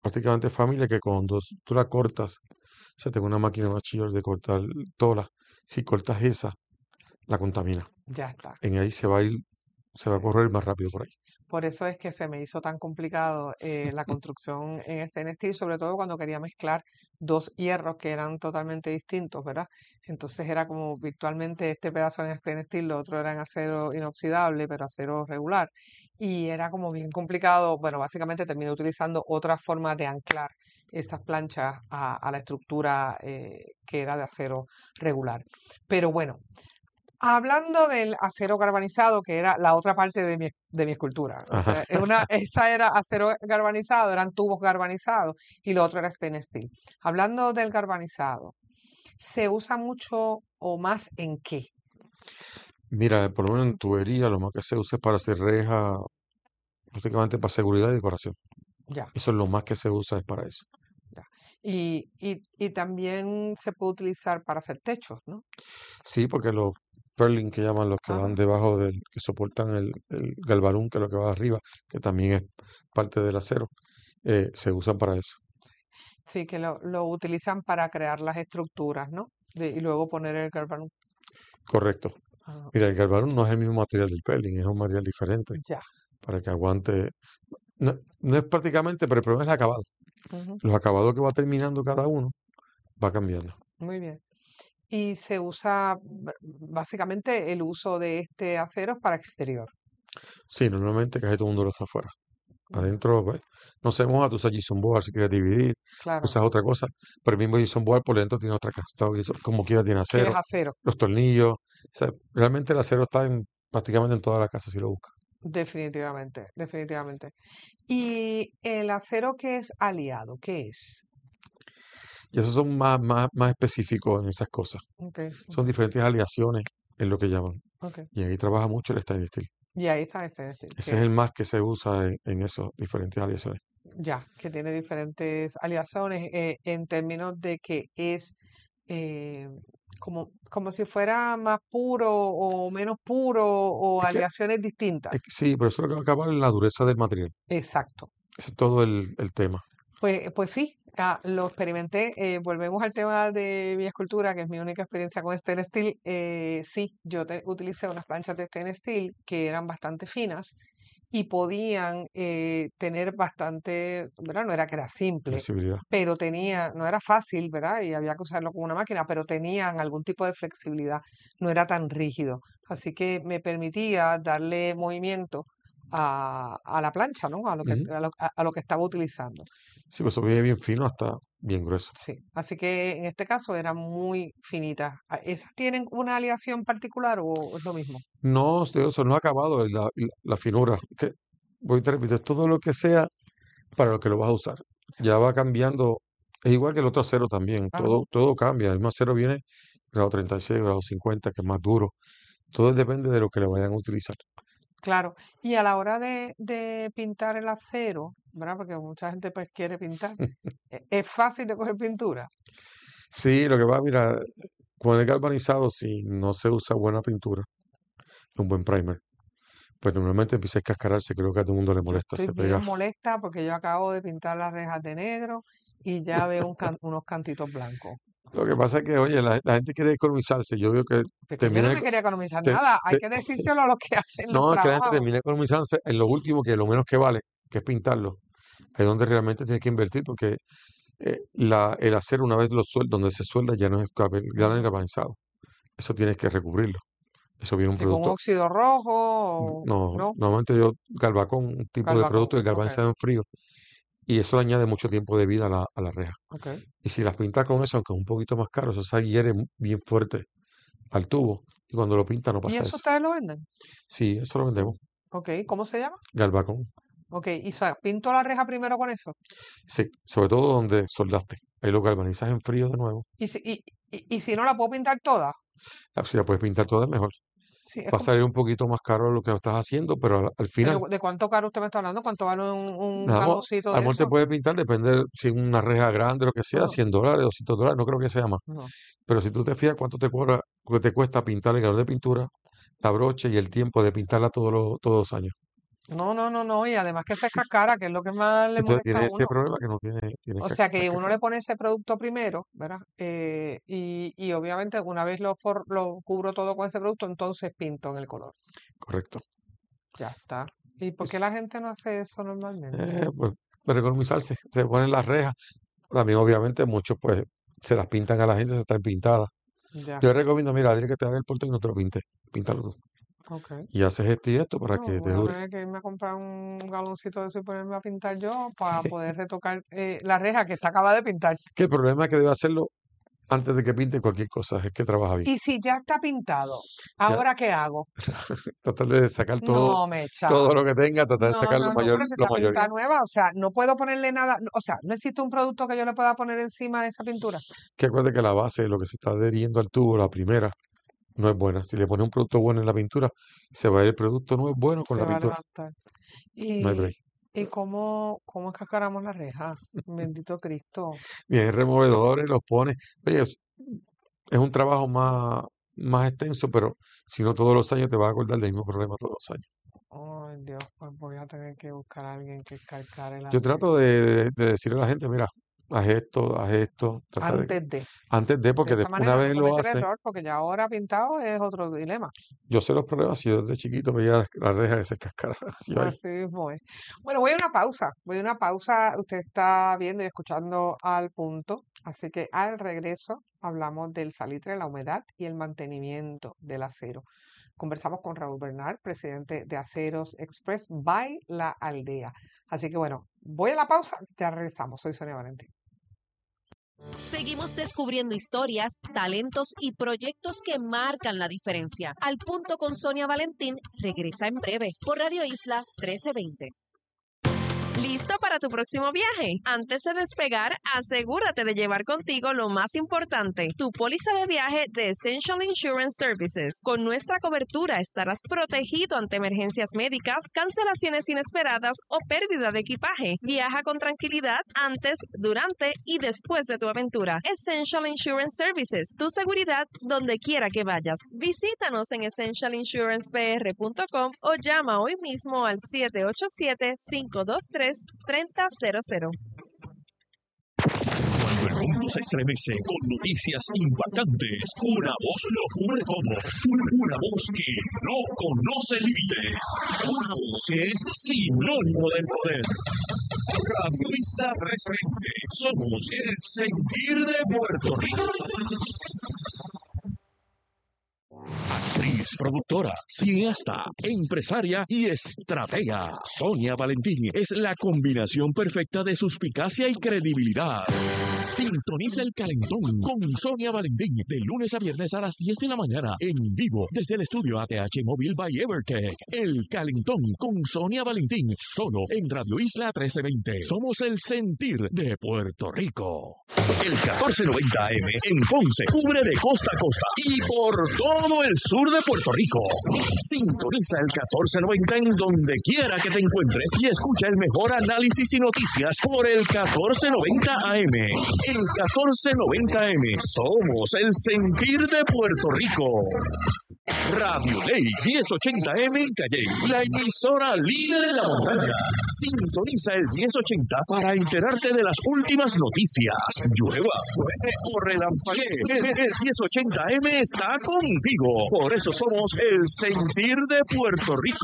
prácticamente familia que cuando tú la cortas, o sea, tengo una máquina de machillos de cortar todas. Si cortas esa, la contamina. Ya está. En ahí se va a ir, se va a Sí, correr más rápido por sí. ahí. Por eso es que se me hizo tan complicado la construcción en stainless steel, sobre todo cuando quería mezclar dos hierros que eran totalmente distintos, ¿verdad? Entonces era como virtualmente este pedazo en stainless steel, lo otro era en acero inoxidable, pero acero regular. Y era como bien complicado. Bueno, básicamente terminé utilizando otra forma de anclar esas planchas a la estructura que era de acero regular. Pero bueno. Hablando del acero galvanizado, que era la otra parte de mi escultura, o Ajá. sea, esa era acero galvanizado, eran tubos galvanizados y lo otro era stainless steel. Hablando del galvanizado, ¿se usa mucho o más en qué? Mira, por lo menos en tubería, lo más que se usa es para hacer rejas, prácticamente para seguridad y decoración. Ya, Eso es lo más que se usa, es para eso. ya. Y también se puede utilizar para hacer techos, ¿no? Sí, porque los purlin que llaman los que van Ajá. debajo del, que soportan el galvanum, que es lo que va arriba, que también es parte del acero, se usan para eso. Sí, que lo utilizan para crear las estructuras, ¿no? Y luego poner el galvanum. Correcto. Ah, Mira, el galvanum no es el mismo material del purlin, es un material diferente ya. para que aguante. No, no es prácticamente, pero el problema es el acabado. Ujú. Los acabados que va terminando cada uno va cambiando. Muy bien. Y se usa básicamente el uso de este acero es para exterior. Sí, normalmente casi todo el mundo lo usa afuera. Ya, Adentro, pues, no se moja, tú usas Jason Board si quieres dividir, claro, usas otra cosa, pero el mismo Jason Board por dentro tiene otra casta, como quiera tiene que es acero, acero, los tornillos, o sea, realmente el acero está prácticamente en toda la casa si lo buscas. definitivamente, definitivamente. ¿Y el acero que es aliado, qué es? Y esos son más específicos en esas cosas. Ok, Son ok, diferentes aleaciones en lo que llaman. ok. Y ahí trabaja mucho el stainless steel. Y ahí está ese, Ese es el más que se usa en esos diferentes aleaciones. ya, que tiene diferentes aleaciones en términos de que es eh, como si fuera más puro o menos puro o Es que, aleaciones distintas. sí, pero eso es lo que va a acabar en la dureza del material. Exacto. Ese es todo el tema. Pues sí, lo experimenté. Volvemos al tema de mi escultura, que es mi única experiencia con stainless steel. Sí, yo utilicé unas planchas de stainless steel que eran bastante finas y podían tener bastante, ¿verdad? No era que era simple, Flexibilidad. pero tenía, no era fácil, ¿verdad? Y había que usarlo con una máquina, pero tenían algún tipo de flexibilidad, no era tan rígido. Así que me permitía darle movimiento a la plancha, ¿no? Ujú. A lo que estaba utilizando. Sí, pues eso viene bien fino hasta bien grueso. Sí, así que en este caso eran muy finitas. ¿Esas tienen una aleación particular o es lo mismo? No, eso no ha acabado la finura. Que, voy y te repito, es todo lo que sea para lo que lo vas a usar. Ya. Ya va cambiando. Es igual que el otro acero también. Ajá, Todo cambia. El mismo acero viene grado 36, grado 50, que es más duro. Todo depende de lo que le vayan a utilizar. claro. Y a la hora de pintar el acero, ¿verdad? Porque mucha gente pues quiere pintar. ¿Es fácil de coger pintura? Sí, lo que va, mira, con el galvanizado, si no se usa buena pintura, un buen primer, pues normalmente empieza a cascararse, creo que a todo el mundo le Yo molesta, estoy se bien pega. molesta porque yo acabo de pintar las rejas de negro y ya veo unos cantitos blancos. Lo que pasa es que, oye, la gente quiere economizarse. Yo veo que Porque yo no termina, te quería economizar te- nada, hay te- que decírselo a los que hacen los no, es que la gente trabajos. termina economizándose en lo último, que lo menos que vale, que es pintarlo. Es donde realmente tienes que invertir, porque el acero, una vez lo suelda, donde se suelda, ya no es ya no es Ujú. galvanizado. Eso tienes que recubrirlo. Eso viene un Sí, con producto. óxido rojo, No, ¿no? normalmente yo galvacón, un tipo de Calvacón. producto que Ok, galvanizado en frío, y eso le añade mucho tiempo de vida a la reja. ok. Y si las pintas con eso, aunque es un poquito más caro, eso se adhiere bien fuerte al tubo, y cuando lo pinta no ¿Y pasa eso eso. ustedes lo venden? Sí, eso lo vendemos. Ok, ¿cómo se llama? Galvacón. Ok, pinto la reja primero con eso. Sí, sobre todo donde soldaste. Ahí lo galvanizas en frío de nuevo. Y y si no la puedo pintar toda. Así la puedes pintar toda mejor. Sí, es Va a como, salir un poquito más caro lo que estás haciendo, pero al final, pero ¿de cuánto caro usted me está hablando? ¿Cuánto vale un nada más, cangoncito a lo de mejor te eso? puede pintar, depende si es una reja grande, lo que sea, Ajá, $100, $200, no creo que sea más. no. Pero si tú te fijas cuánto te cuesta pintar el galón de pintura, la brocha y el tiempo de pintarla todos los años. No, y además que se cascara, que es lo que más le Entonces molesta a tiene ese uno. problema que no tiene O sea que uno le pone ese producto primero, ¿verdad? Y obviamente una vez lo cubro todo con ese producto, entonces pinto en el color. correcto. Ya está. ¿Y por qué Es- la gente no hace eso normalmente? pues, para economizarse, se ponen las rejas. También, obviamente, muchos pues se las pintan a la gente, se están pintadas. Ya, Yo recomiendo, mira, dile que te haga el portón y no te lo pinte. Píntalo tú. ok. Y haces esto y esto para No, que te voy a dure. tener que irme a comprar un galoncito de eso y ponerme a pintar yo para poder retocar la reja que está acabada de pintar. Que el problema es que debe hacerlo antes de que pinte cualquier cosa, es que trabaja bien. Y si ya está pintado, Ya, ¿ahora qué hago? tratar de sacar No me todo lo chave. que tenga, tratar de sacar No, pero si lo está mayoría. pintada nueva, o sea, no puedo ponerle nada, o sea, no existe un producto que yo le pueda poner encima de esa pintura. Que acuerde que la base, lo que se está adheriendo al tubo, la primera, no es buena. Si le pones un producto bueno en la pintura, se va a ir el producto no es bueno con Se la va a pintura. levantar. No hay ¿Y, break. y cómo escascaramos la reja? Bendito Cristo. Bien, removedores, los pones. Oye, es un trabajo más extenso, pero si no todos los años te vas a acordar del mismo problema todos los años. Ay, Dios, pues voy a tener que buscar a alguien que escarcare la Yo trato reja. de decirle a la gente, mira, haz esto, trata de que Antes de. antes de, De porque esa una manera no vez lo cometer hace, error, porque ya ahora pintado es otro dilema. yo sé los problemas, si yo desde chiquito veía la reja que se cascara, así vaya. Así mismo es. Bueno, voy a una pausa. Voy a una pausa. Usted está viendo y escuchando Al Punto. Así que al regreso hablamos del salitre, la humedad y el mantenimiento del acero. Conversamos con Raúl Bernal, presidente de Aceros Express by La Aldea. Así que bueno, voy a la pausa. Ya regresamos. Soy Sonia Valentín. Seguimos descubriendo historias, talentos y proyectos que marcan la diferencia. Al Punto con Sonia Valentín regresa en breve por Radio Isla 1320. ¿Listo para tu próximo viaje? Antes de despegar, asegúrate de llevar contigo lo más importante, tu póliza de viaje de Essential Insurance Services. Con nuestra cobertura estarás protegido ante emergencias médicas, cancelaciones inesperadas o pérdida de equipaje. Viaja con tranquilidad antes, durante y después de tu aventura. Essential Insurance Services, tu seguridad donde quiera que vayas. Visítanos en essentialinsurancepr.com o llama hoy mismo al 787-523-3000. Cuando el mundo se estremece con noticias impactantes, una voz lo cubre todo. Una voz que no conoce límites. Una voz que es sinónimo del poder. Radio Isla 320. Somos el sentir de Puerto Rico. Actriz, productora, cineasta, empresaria y estratega. Sonia Valentín es la combinación perfecta de suspicacia y credibilidad. Sintoniza el Calentón con Sonia Valentín de lunes a viernes a las 10 de la mañana en vivo desde el estudio ATH Móvil by Evertech. El Calentón con Sonia Valentín solo en Radio Isla 1320. Somos el sentir de Puerto Rico. El 1490 AM en Ponce cubre de costa a costa y por todo el sur de Puerto Rico. Sintoniza el 1490 en donde quiera que te encuentres y escucha el mejor análisis y noticias por el 1490 AM. El 1490 AM. Somos el sentir de Puerto Rico. Radio Ley 1080M en Calle, la emisora líder en la montaña. Sintoniza el 1080 para enterarte de las últimas noticias. Llueva, truene o relampaguee. El 1080M está contigo. Por eso somos el sentir de Puerto Rico.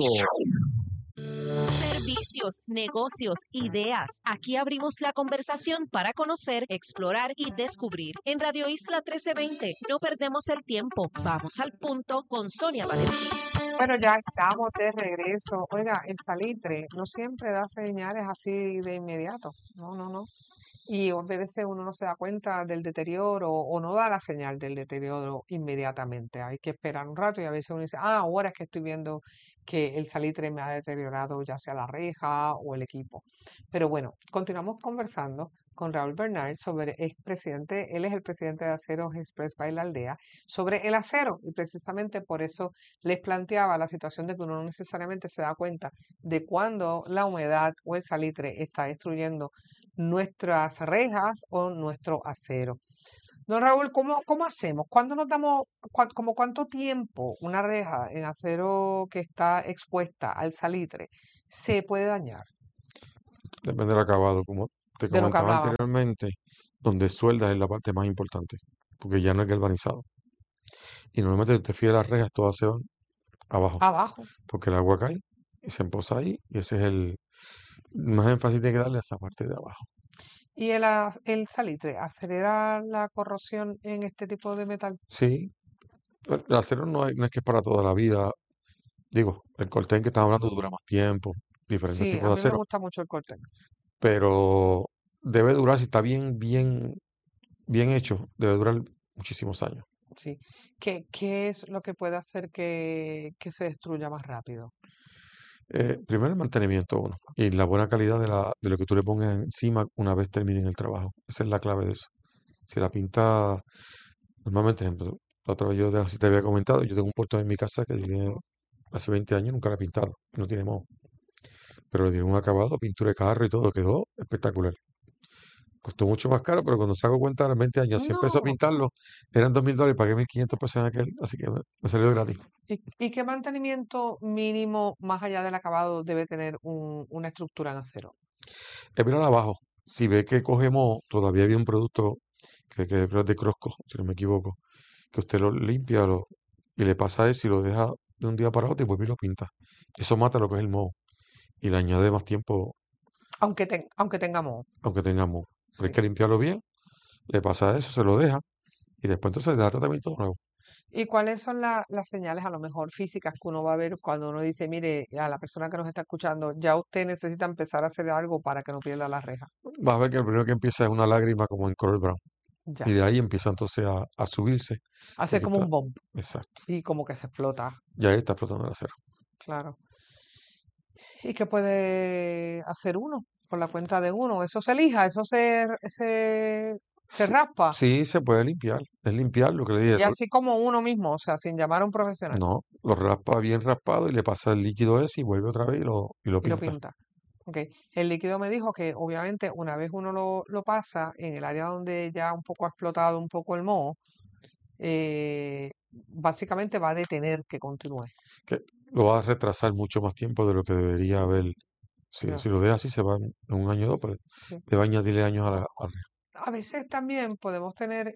Servicios, negocios, ideas. Aquí abrimos la conversación para conocer, explorar y descubrir. En Radio Isla 1320 no perdemos el tiempo. Vamos al punto con Sonia Valentín. Bueno, ya estamos de regreso. Oiga, el salitre no siempre da señales así de inmediato. No. Y a veces uno no se da cuenta del deterioro o no da la señal del deterioro inmediatamente. Hay que esperar un rato y a veces uno dice, ahora es que estoy viendo que el salitre me ha deteriorado ya sea la reja o el equipo. Pero bueno, continuamos conversando con Raúl Bernal él es el presidente de Aceros Express by La Aldea, sobre el acero. Y precisamente por eso les planteaba la situación de que uno no necesariamente se da cuenta de cuándo la humedad o el salitre está destruyendo nuestras rejas o nuestro acero. Don Raúl, ¿cómo hacemos? ¿Cuándo nos damos, como cuánto tiempo una reja en acero que está expuesta al salitre se puede dañar Depende del acabado. Como te de lo que comentaba hablábamos. anteriormente, donde sueldas es la parte más importante, porque ya no es galvanizado. Y normalmente si te fijas las rejas, todas se van abajo, Abajo. porque el agua cae y se empoza ahí, y ese es el más énfasis tiene que darle a esa parte de abajo. ¿Y el salitre acelera la corrosión en este tipo de metal? Sí, el acero no es que es para toda la vida. Digo, el coltén que estamos hablando dura más tiempo, diferentes Sí, tipos a de mí me acero, gusta mucho el corte. pero debe durar, si está bien hecho, debe durar muchísimos años. Sí. ¿Qué es lo que puede hacer que se destruya más rápido? Primero el mantenimiento uno y la buena calidad de lo que tú le pongas encima una vez terminen el trabajo. Esa es la clave de eso. Si la pinta, normalmente, ejemplo, la otra vez si te había comentado, yo tengo un portón en mi casa que tiene hace 20 años, nunca lo he pintado, no tiene moho, pero le dieron un acabado, pintura de carro y todo, quedó espectacular. Costó mucho más caro, pero cuando saco cuenta, a los 20 años, 100 pesos a No. pintarlo, eran $2.000, pagué 1.500 pesos en aquel, así que me salió gratis. ¿Y qué mantenimiento mínimo más allá del acabado debe tener una estructura en acero? Es mirar abajo, si ve que cogemos, todavía había un producto que creo es de Crosco, si no me equivoco, que usted lo limpia y le pasa eso y lo deja de un día para otro y vuelve y lo pinta. Eso mata lo que es el moho y le añade más tiempo, Aunque tengamos. aunque tenga moho. Pero hay Sí. que limpiarlo bien, le pasa eso, se lo deja y después entonces le da tratamiento de nuevo. ¿Y cuáles son las señales a lo mejor físicas que uno va a ver cuando uno dice, mire, a la persona que nos está escuchando, ya usted necesita empezar a hacer algo para que no pierda la reja? Vas a ver que el primero que empieza es una lágrima como en color brown. Y Ya. de ahí empieza entonces a subirse, Hace porque como está, un bump exacto, y como que se explota, ya ahí está explotando el acero. claro. ¿Y qué puede hacer uno por la cuenta de uno? Eso se lija, se Sí, raspa. sí, se puede limpiar, es limpiar lo que le dije, Y eso. así como uno mismo, o sea, sin llamar a un profesional. No, lo raspa bien raspado y le pasa el líquido ese y vuelve otra vez y lo Y lo pinta. pinta. Ok. El líquido me dijo que obviamente una vez uno lo pasa en el área donde ya un poco ha explotado un poco el moho, básicamente va a detener que continúe. Que lo va a retrasar mucho más tiempo de lo que debería haber. Si, Ya, si lo deja así, se va en un año o dos, pues sí. le va a añadirle años a A veces también podemos tener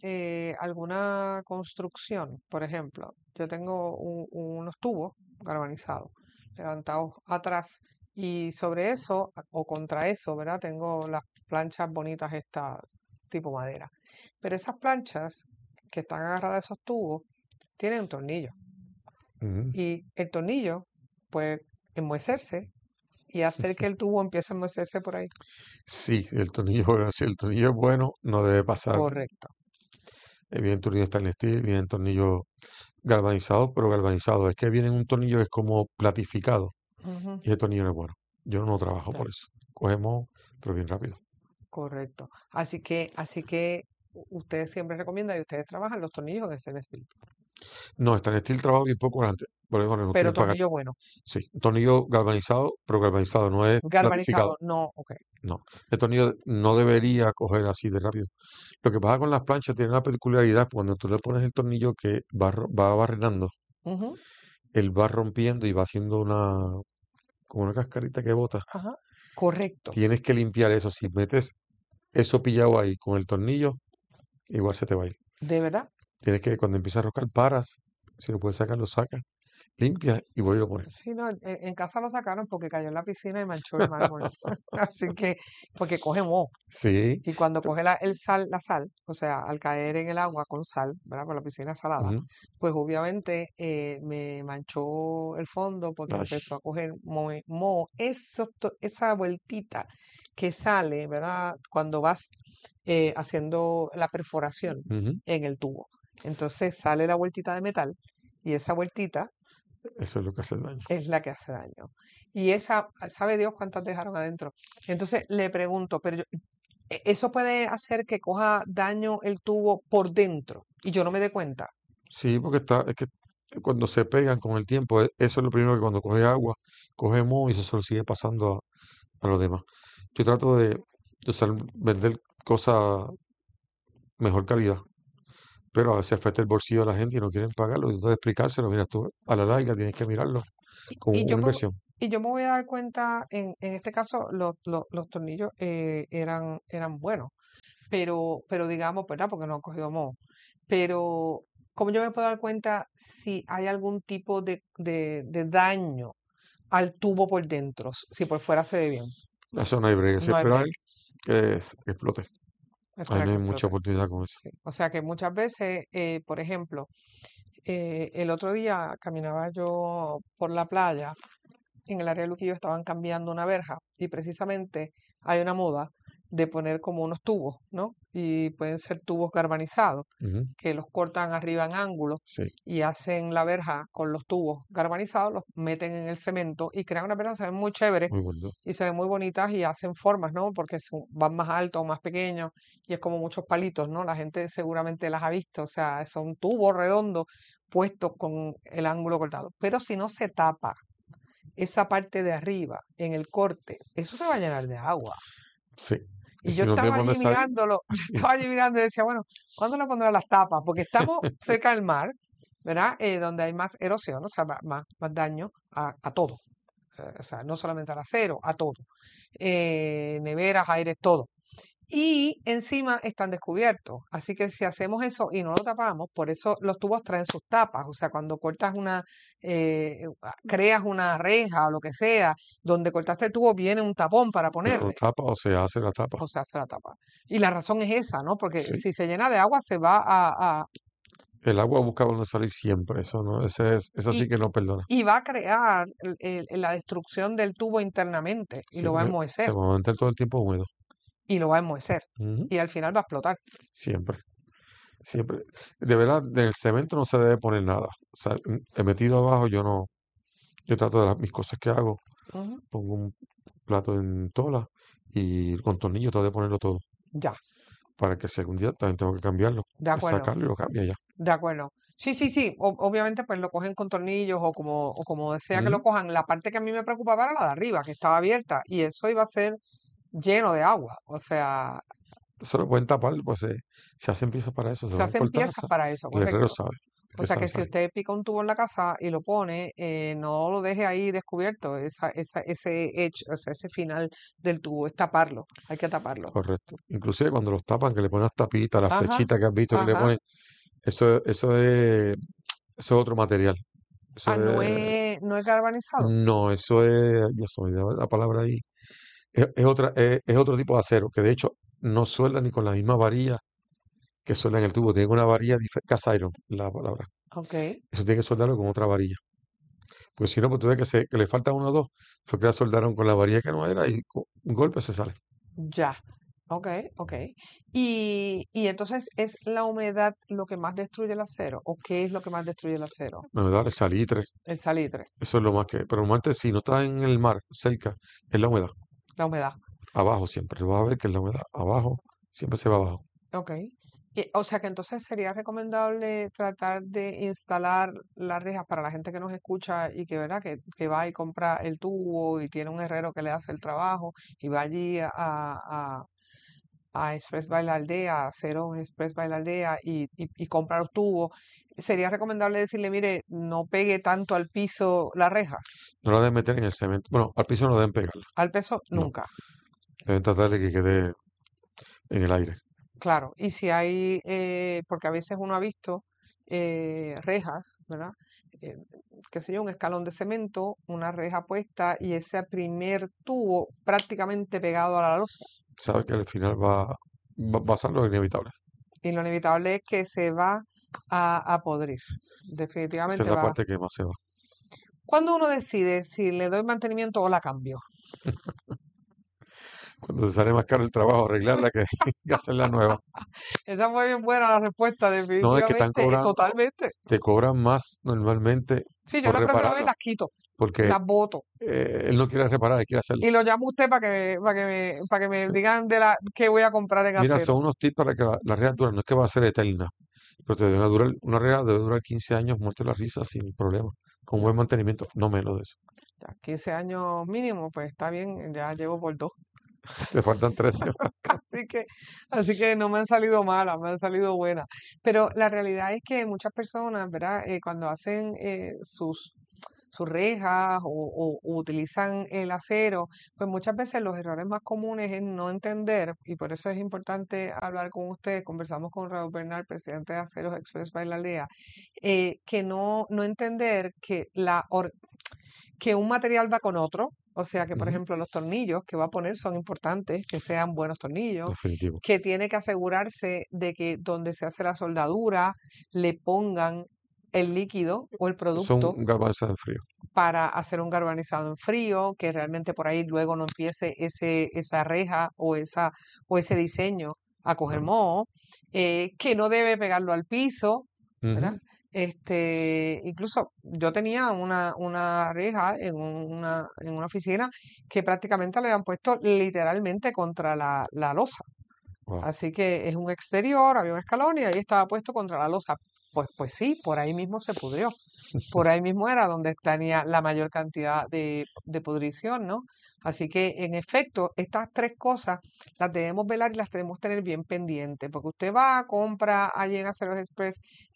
alguna construcción. Por ejemplo, yo tengo unos tubos galvanizados levantados atrás y sobre eso o contra eso, ¿verdad? Tengo las planchas bonitas estas tipo madera. Pero esas planchas que están agarradas a esos tubos tienen un tornillo Ujú. y el tornillo puede enmohecerse y hacer que el tubo empiece a enmohecerse por ahí. Sí, el tornillo, bueno, si el tornillo es bueno, no debe pasar. Correcto. Viene tornillo stainless steel, viene tornillo galvanizado, pero galvanizado. Es que viene un tornillo que es como platificado Ujú, y ese tornillo no es bueno. Yo no trabajo ya. por eso. Cogemos, pero bien rápido. Correcto. Así que ustedes siempre recomiendan y ustedes trabajan los tornillos en stainless steel. No, stainless steel trabajo bien poco antes, porque bueno, no Pero quieren pagar. tornillo bueno. Sí, un tornillo galvanizado, pero galvanizado, no es platificado. Galvanizado, no, ok. No, el tornillo no debería coger así de rápido. Lo que pasa con las planchas tiene una peculiaridad, cuando tú le pones el tornillo que va barrenando, Ujú, él va rompiendo y va haciendo como una cascarita que bota. ajá. Correcto. Tienes que limpiar eso. Si metes eso pillado ahí con el tornillo, igual se te va a ir. ¿De verdad? Tienes que, cuando empiezas a roscar, paras. Si lo puedes sacar, lo sacas. Limpias y vuelves a poner. Sí, no, en casa lo sacaron porque cayó en la piscina y manchó el mármol. Así que, porque coge moho. Sí. Y cuando coge la sal, o sea, al caer en el agua con sal, ¿verdad? Por la piscina salada, Ujú. pues obviamente me manchó el fondo porque Ay, empezó a coger moho. Esa vueltita que sale, ¿verdad? Cuando vas haciendo la perforación ujú. en el tubo. Entonces sale la vueltita de metal y esa vueltita Eso es lo que hace el daño. es la que hace daño. Y esa, sabe Dios cuántas dejaron adentro. Entonces le pregunto, pero eso puede hacer que coja daño el tubo por dentro y yo no me dé cuenta. Sí, porque es que cuando se pegan con el tiempo, eso es lo primero que cuando coge agua, coge moho y eso se lo sigue pasando a los demás. Yo trato de vender cosas mejor calidad, pero a veces afecta el bolsillo de la gente y no quieren pagarlo. Y entonces explicárselo, mira, tú a la larga tienes que mirarlo como Y una inversión. Y yo me voy a dar cuenta, en este caso, los tornillos eran buenos, pero digamos, ¿verdad? Porque no han cogido moho. Pero, ¿cómo yo me puedo dar cuenta si hay algún tipo de daño al tubo por dentro? Si por fuera se ve bien. Eso no hay break, es No hay esperar break. que explote. Ahí Espera no que hay mucha explote. oportunidad con eso. Sí. O sea que muchas veces, por ejemplo, el otro día caminaba yo por la playa, en el área de Luquillo estaban cambiando una verja y precisamente hay una moda de poner como unos tubos, ¿no? Y pueden ser tubos galvanizados, Ujú, que los cortan arriba en ángulos sí, y hacen la verja con los tubos galvanizados, los meten en el cemento y crean una verja, se ven muy chéveres muy bonito. y se ven muy bonitas y hacen formas, ¿no? Porque van más altos o más pequeños y es como muchos palitos, ¿no? La gente seguramente las ha visto, o sea, son tubos redondos puestos con el ángulo cortado. Pero si no se tapa esa parte de arriba en el corte, eso se va a llenar de agua. Sí. Y Y yo si no tiene estaba por dónde allí salir, mirándolo, yo y- estaba allí mirando y decía, bueno, ¿cuándo le pondrán las tapas? Porque estamos cerca del mar, ¿verdad? Donde hay más erosión, o sea, más daño a todo. O sea, no solamente al acero, a todo. Neveras, aires, todo. Y encima están descubiertos. Así que si hacemos eso y no lo tapamos, por eso los tubos traen sus tapas. O sea, cuando cortas creas una reja o lo que sea, donde cortaste el tubo viene un tapón para pero no ponerle. tapa o se hace la tapa. O sea, se la tapa. Y la razón es esa, ¿no? Porque Sí. si se llena de agua se va El agua busca dónde salir siempre, eso no, esa sí y, que no perdona. y va a crear la destrucción del tubo internamente y Sí, lo va a porque se enmohecer. va a mantener todo el tiempo húmedo. Y lo va a enmohecer. Ujú, Y al final va a explotar. siempre, siempre. De verdad, del cemento no se debe poner nada. O sea, he metido abajo, yo no, yo trato de mis cosas que hago, Ujú. pongo un plato en tola y con tornillo trato de ponerlo todo. Ya, Para que si algún día también tengo que cambiarlo, de pues acuerdo. sacarlo y lo cambia ya. De acuerdo. Sí, sí, sí. Obviamente, pues lo cogen con tornillos o como desea que lo Ujú. cojan. La parte que a mí me preocupaba era la de arriba, que estaba abierta, y eso iba a ser lleno de agua. O sea, Eso lo pueden tapar, pues se hacen piezas para eso, se se van hacen cortadas. piezas para eso, El herrero correcto. sabe O que sea sabe que si salir. usted pica un tubo en la casa y lo pone, no lo deje ahí descubierto, ese edge, o sea, ese final del tubo, es taparlo. Hay que taparlo. Correcto. Inclusive cuando los tapan, que le ponen las tapitas, las Ajá, flechitas que has visto que le ajá. ponen, eso es otro material. Ah, Eso no es galvanizado. no, eso es, ya se me olvidó la palabra ahí. Es otro tipo de acero, que de hecho no suelda ni con la misma varilla que suelda en el tubo. Tiene una varilla cast iron, la palabra. Ok, Eso tiene que soldarlo con otra varilla. Pues si no, pues tú ves que le falta uno o dos, fue que la soldaron con la varilla que no era y un golpe se sale. ya. Ok, ok. Y entonces, ¿es la humedad lo que más destruye el acero? ¿O qué es lo que más destruye el acero? La verdad, el salitre, El salitre, eso es lo más que. Pero normalmente si no estás en el mar, cerca, es la humedad. la humedad. Abajo siempre. Lo vas a ver que es la humedad. Abajo, siempre se va abajo. Ok. O sea que entonces sería recomendable tratar de instalar las rejas para la gente que nos escucha y que, ¿verdad? Que va y compra el tubo y tiene un herrero que le hace el trabajo y va allí a Express by la Aldea, a Cero Express by la Aldea y compra los tubos. Sería recomendable decirle, mire, no pegue tanto al piso la reja, No la deben meter en el cemento. Bueno, al piso no deben pegarla. al peso No. nunca. Deben tratar de que quede en el aire. Claro, y si hay, porque a veces uno ha visto rejas, ¿verdad? Eh, qué sé yo, un escalón de cemento, una reja puesta y ese primer tubo prácticamente pegado a la losa. Sabe que al final va a pasar lo inevitable. Y lo inevitable es que se va a podrir. Esa es Definitivamente la va. parte que más se va. ¿Cuándo uno decide si le doy mantenimiento o la cambio? Cuando se sale más caro el trabajo, arreglarla que hacerla nueva. Esa fue bien buena la respuesta, No, es que están definitivamente, cobrando, totalmente. te cobran más normalmente Sí, yo por la próxima vez repararla, las quito, porque las boto. él no quiere reparar, él quiere hacerlo. Y lo llamo a usted para que me digan de la que voy a comprar en Mira, acero. son unos tips para que la reja dure. No es que va a ser eterna, pero te debe durar, una reja debe durar 15 años, muerto la risa, sin problema. Con buen mantenimiento, no menos de eso. Ya, 15 años mínimo, pues está bien, ya llevo por 2. Te faltan 13. Así que, así que no me han salido malas, me han salido buenas. Pero la realidad es que muchas personas, ¿verdad? Cuando hacen sus rejas o utilizan el acero, pues muchas veces los errores más comunes es no entender, y por eso es importante hablar con ustedes. Conversamos con Raúl Bernal, presidente de Aceros Express by la Aldea, que no entender que un material va con otro. O sea que, por Ujú, ejemplo, los tornillos que va a poner son importantes, que sean buenos tornillos, definitivo. que tiene que asegurarse de que donde se hace la soldadura le pongan el líquido o el Son producto un galvanizado en frío. para hacer un galvanizado en frío, que realmente por ahí luego no empiece esa reja o ese diseño a coger Claro. moho, que no debe pegarlo al piso, ¿verdad? Ujú, Incluso yo tenía una reja en una oficina que prácticamente le habían puesto literalmente contra la losa. wow. Así que es un exterior, había un escalón y ahí estaba puesto contra la losa. Pues sí, por ahí mismo se pudrió. Por ahí mismo era donde tenía la mayor cantidad de pudrición, ¿no? Así que, en efecto, estas tres cosas las debemos velar y las debemos tener bien pendientes, porque usted va, compra allí en Aceros Express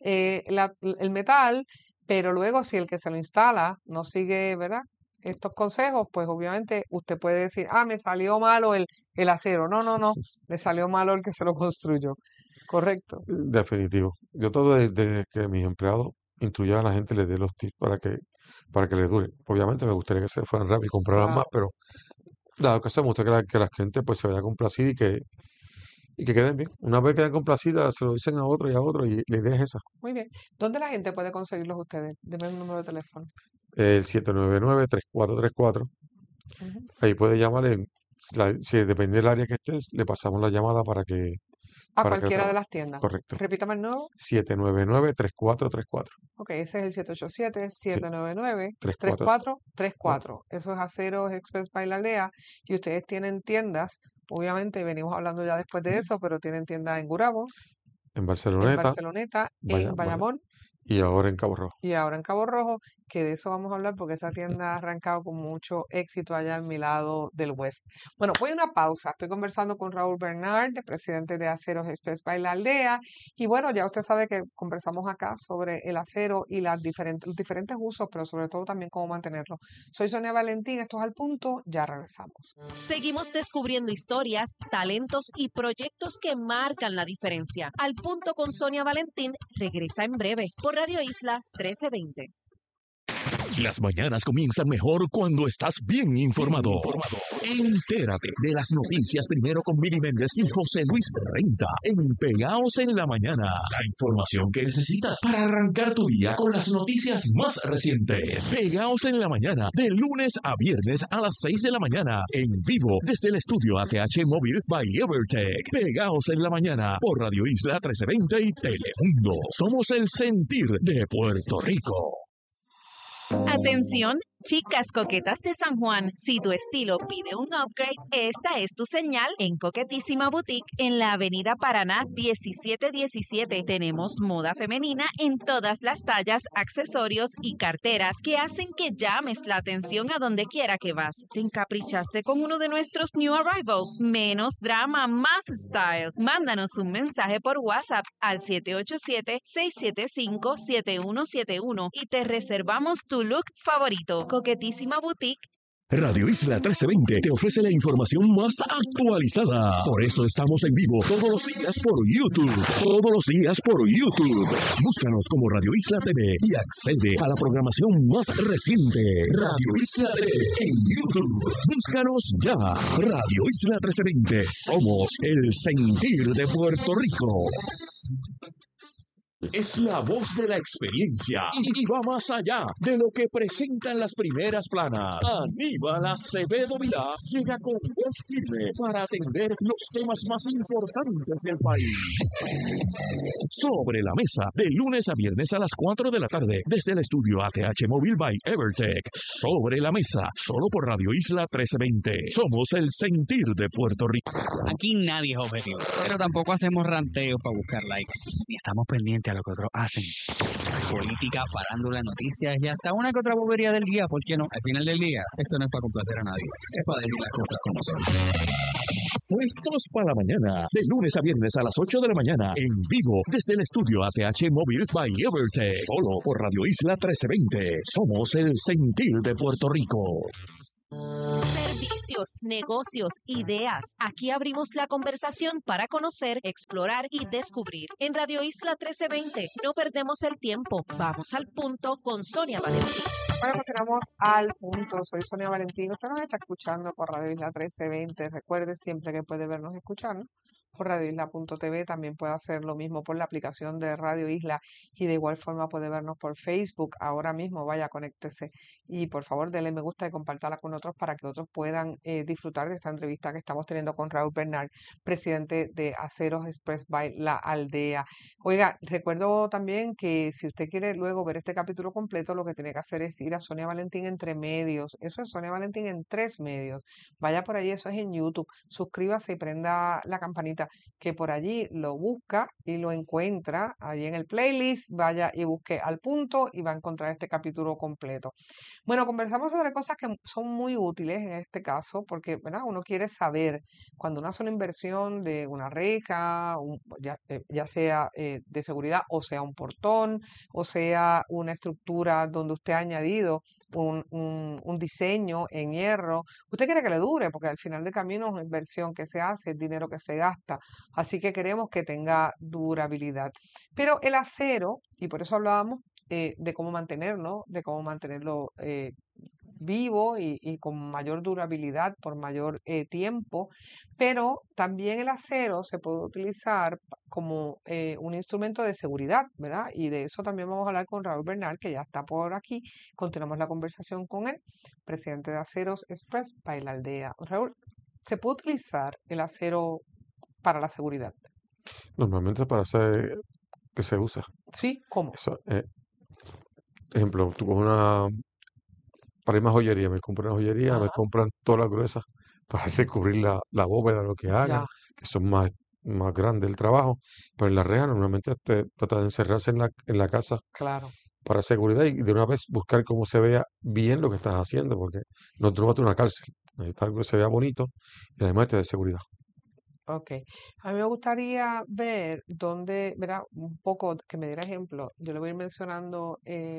el metal, pero luego si el que se lo instala no sigue, ¿verdad? Estos consejos, pues obviamente usted puede decir, me salió malo el acero. No, no, no, le salió malo el que se lo construyó. Correcto. Definitivo. Yo todo desde que mis empleados instruyan a la gente, les dé los tips para que les dure. Obviamente me gustaría que se fueran rápido y compraran más, Claro. pero dado que se me gusta que la gente pues se vaya complacida y que queden bien. Una vez queden complacidas, se lo dicen a otro y la idea es esa. Muy bien. ¿Dónde la gente puede conseguirlos ustedes? Deme un número de teléfono. El 799-3434. Ujú. Ahí puede llamar si depende del área que estés, le pasamos la llamada A para que cualquiera de trabaje. las tiendas. Correcto. Repítame el nuevo. 799-3434. Ok, ese es el Sí, 34. 787-799-3434. Eso es Aceros Express by la Aldea. Y ustedes tienen tiendas, obviamente venimos hablando ya después de eso, pero tienen tiendas en Gurabo, En en Barceloneta, Barceloneta, vaya, en vaya. Bayamón Y ahora en Cabo Rojo. y ahora en Cabo Rojo, que de eso vamos a hablar porque esa tienda ha arrancado con mucho éxito allá en mi lado del West. Bueno, voy a una pausa. Estoy conversando con Raúl Bernard, el presidente de Aceros Express by la Aldea. Y bueno, ya usted sabe que conversamos acá sobre el acero y los diferentes usos, pero sobre todo también cómo mantenerlo. Soy Sonia Valentín, esto es Al Punto, ya regresamos. Seguimos descubriendo historias, talentos y proyectos que marcan la diferencia. Al Punto con Sonia Valentín regresa en breve por Radio Isla 1320. Las mañanas comienzan mejor cuando estás bien informado. Entérate de las noticias primero con Miri Méndez y José Luis Renta en Pegaos en la Mañana. La información que necesitas para arrancar tu día con las noticias más recientes. Pegaos en la Mañana, de lunes a viernes a las 6 de la mañana, en vivo desde el estudio ATH Móvil by Evertech. Pegaos en la Mañana por Radio Isla 1320 y Telemundo. Somos el sentir de Puerto Rico. Atención, chicas coquetas de San Juan, si tu estilo pide un upgrade, esta es tu señal en Coquetísima Boutique en la Avenida Paraná 1717. Tenemos moda femenina en todas las tallas, accesorios y carteras que hacen que llames la atención a donde quiera que vas. ¿Te encaprichaste con uno de nuestros new arrivals? Menos drama, más style. Mándanos un mensaje por WhatsApp al 787-675-7171 y te reservamos tu look favorito. Coquetísima Boutique. Radio Isla 1320 te ofrece la información más actualizada. Por eso estamos en vivo todos los días por YouTube. Todos los días por YouTube. Búscanos como Radio Isla TV y accede a la programación más reciente. Radio Isla TV en YouTube. Búscanos ya. Radio Isla 1320. Somos el sentir de Puerto Rico. Es la voz de la experiencia y va más allá de lo que presentan las primeras planas. Aníbal Acevedo Vilá llega con voz firme para atender los temas más importantes del país. Sobre la mesa, de lunes a viernes a las 4 de la tarde, desde el estudio ATH Móvil by Evertech. Sobre la mesa, solo por Radio Isla 1320. Somos el sentir de Puerto Rico. Aquí nadie es objetivo, pero tampoco hacemos ranteos para buscar likes, ni estamos pendientes a lo que otros hacen. Política, farándula, noticias y hasta una que otra bobería del día, ¿por qué no? Al final del día, esto no es para complacer a nadie, es para decir las cosas como son. Puestos para la mañana, de lunes a viernes a las 8 de la mañana, en vivo desde el estudio ATH Móvil by Evertech, solo por Radio Isla 1320. Somos el sentir de Puerto Rico. Servicios, negocios, ideas. Aquí abrimos la conversación para conocer, explorar y descubrir. En Radio Isla 1320 no perdemos el tiempo. Vamos al punto con Sonia Valentín. Bueno, continuamos al punto. Soy Sonia Valentín. Usted nos está escuchando por Radio Isla 1320. Recuerde siempre que puede vernos y escucharnos por radioisla.tv. También puede hacer lo mismo por la aplicación de Radio Isla y de igual forma puede vernos por Facebook. Ahora mismo vaya, conéctese y por favor denle me gusta y compártala con otros para que otros puedan disfrutar de esta entrevista que estamos teniendo con Raúl Bernal, presidente de Aceros Express by La Aldea. Oiga, recuerdo también que si usted quiere luego ver este capítulo completo, lo que tiene que hacer es ir a Sonia Valentín Entre Medios. Eso es Sonia Valentín en 3 medios. Vaya por allí, eso es en YouTube. Suscríbase y prenda la campanita, que por allí lo busca y lo encuentra allí en el playlist. Vaya y busque Al Punto y va a encontrar este capítulo completo. Bueno, conversamos sobre cosas que son muy útiles en este caso, porque ¿verdad? Uno quiere saber cuando uno hace una inversión de una reja, ya sea de seguridad, o sea un portón, o sea una estructura donde usted ha añadido un diseño en hierro. Usted quiere que le dure, porque al final del camino es una inversión que se hace, es dinero que se gasta. Así que queremos que tenga durabilidad. Pero el acero, y por eso hablábamos de cómo mantenerlo, vivo y con mayor durabilidad por mayor tiempo, pero también el acero se puede utilizar como un instrumento de seguridad, ¿verdad? Y de eso también vamos a hablar con Raúl Bernal, que ya está por aquí. Continuamos la conversación con él, presidente de Aceros Express by La Aldea. Raúl, ¿se puede utilizar el acero para la seguridad? Normalmente para hacer que se usa. Sí, ¿cómo? Eso, ejemplo, tú coges para ir más joyería, me compran una joyería, me Ajá, compran todas las gruesas para recubrir la bóveda, lo que hagan, ya, que son más grandes el trabajo, pero en la reja normalmente trata de encerrarse en la casa claro. para seguridad y de una vez buscar cómo se vea bien lo que estás haciendo, porque no te vas a una cárcel, necesitas algo que se vea bonito y además te dé seguridad. Ok, a mí me gustaría ver dónde, verá, un poco que me diera ejemplo. Yo le voy a ir mencionando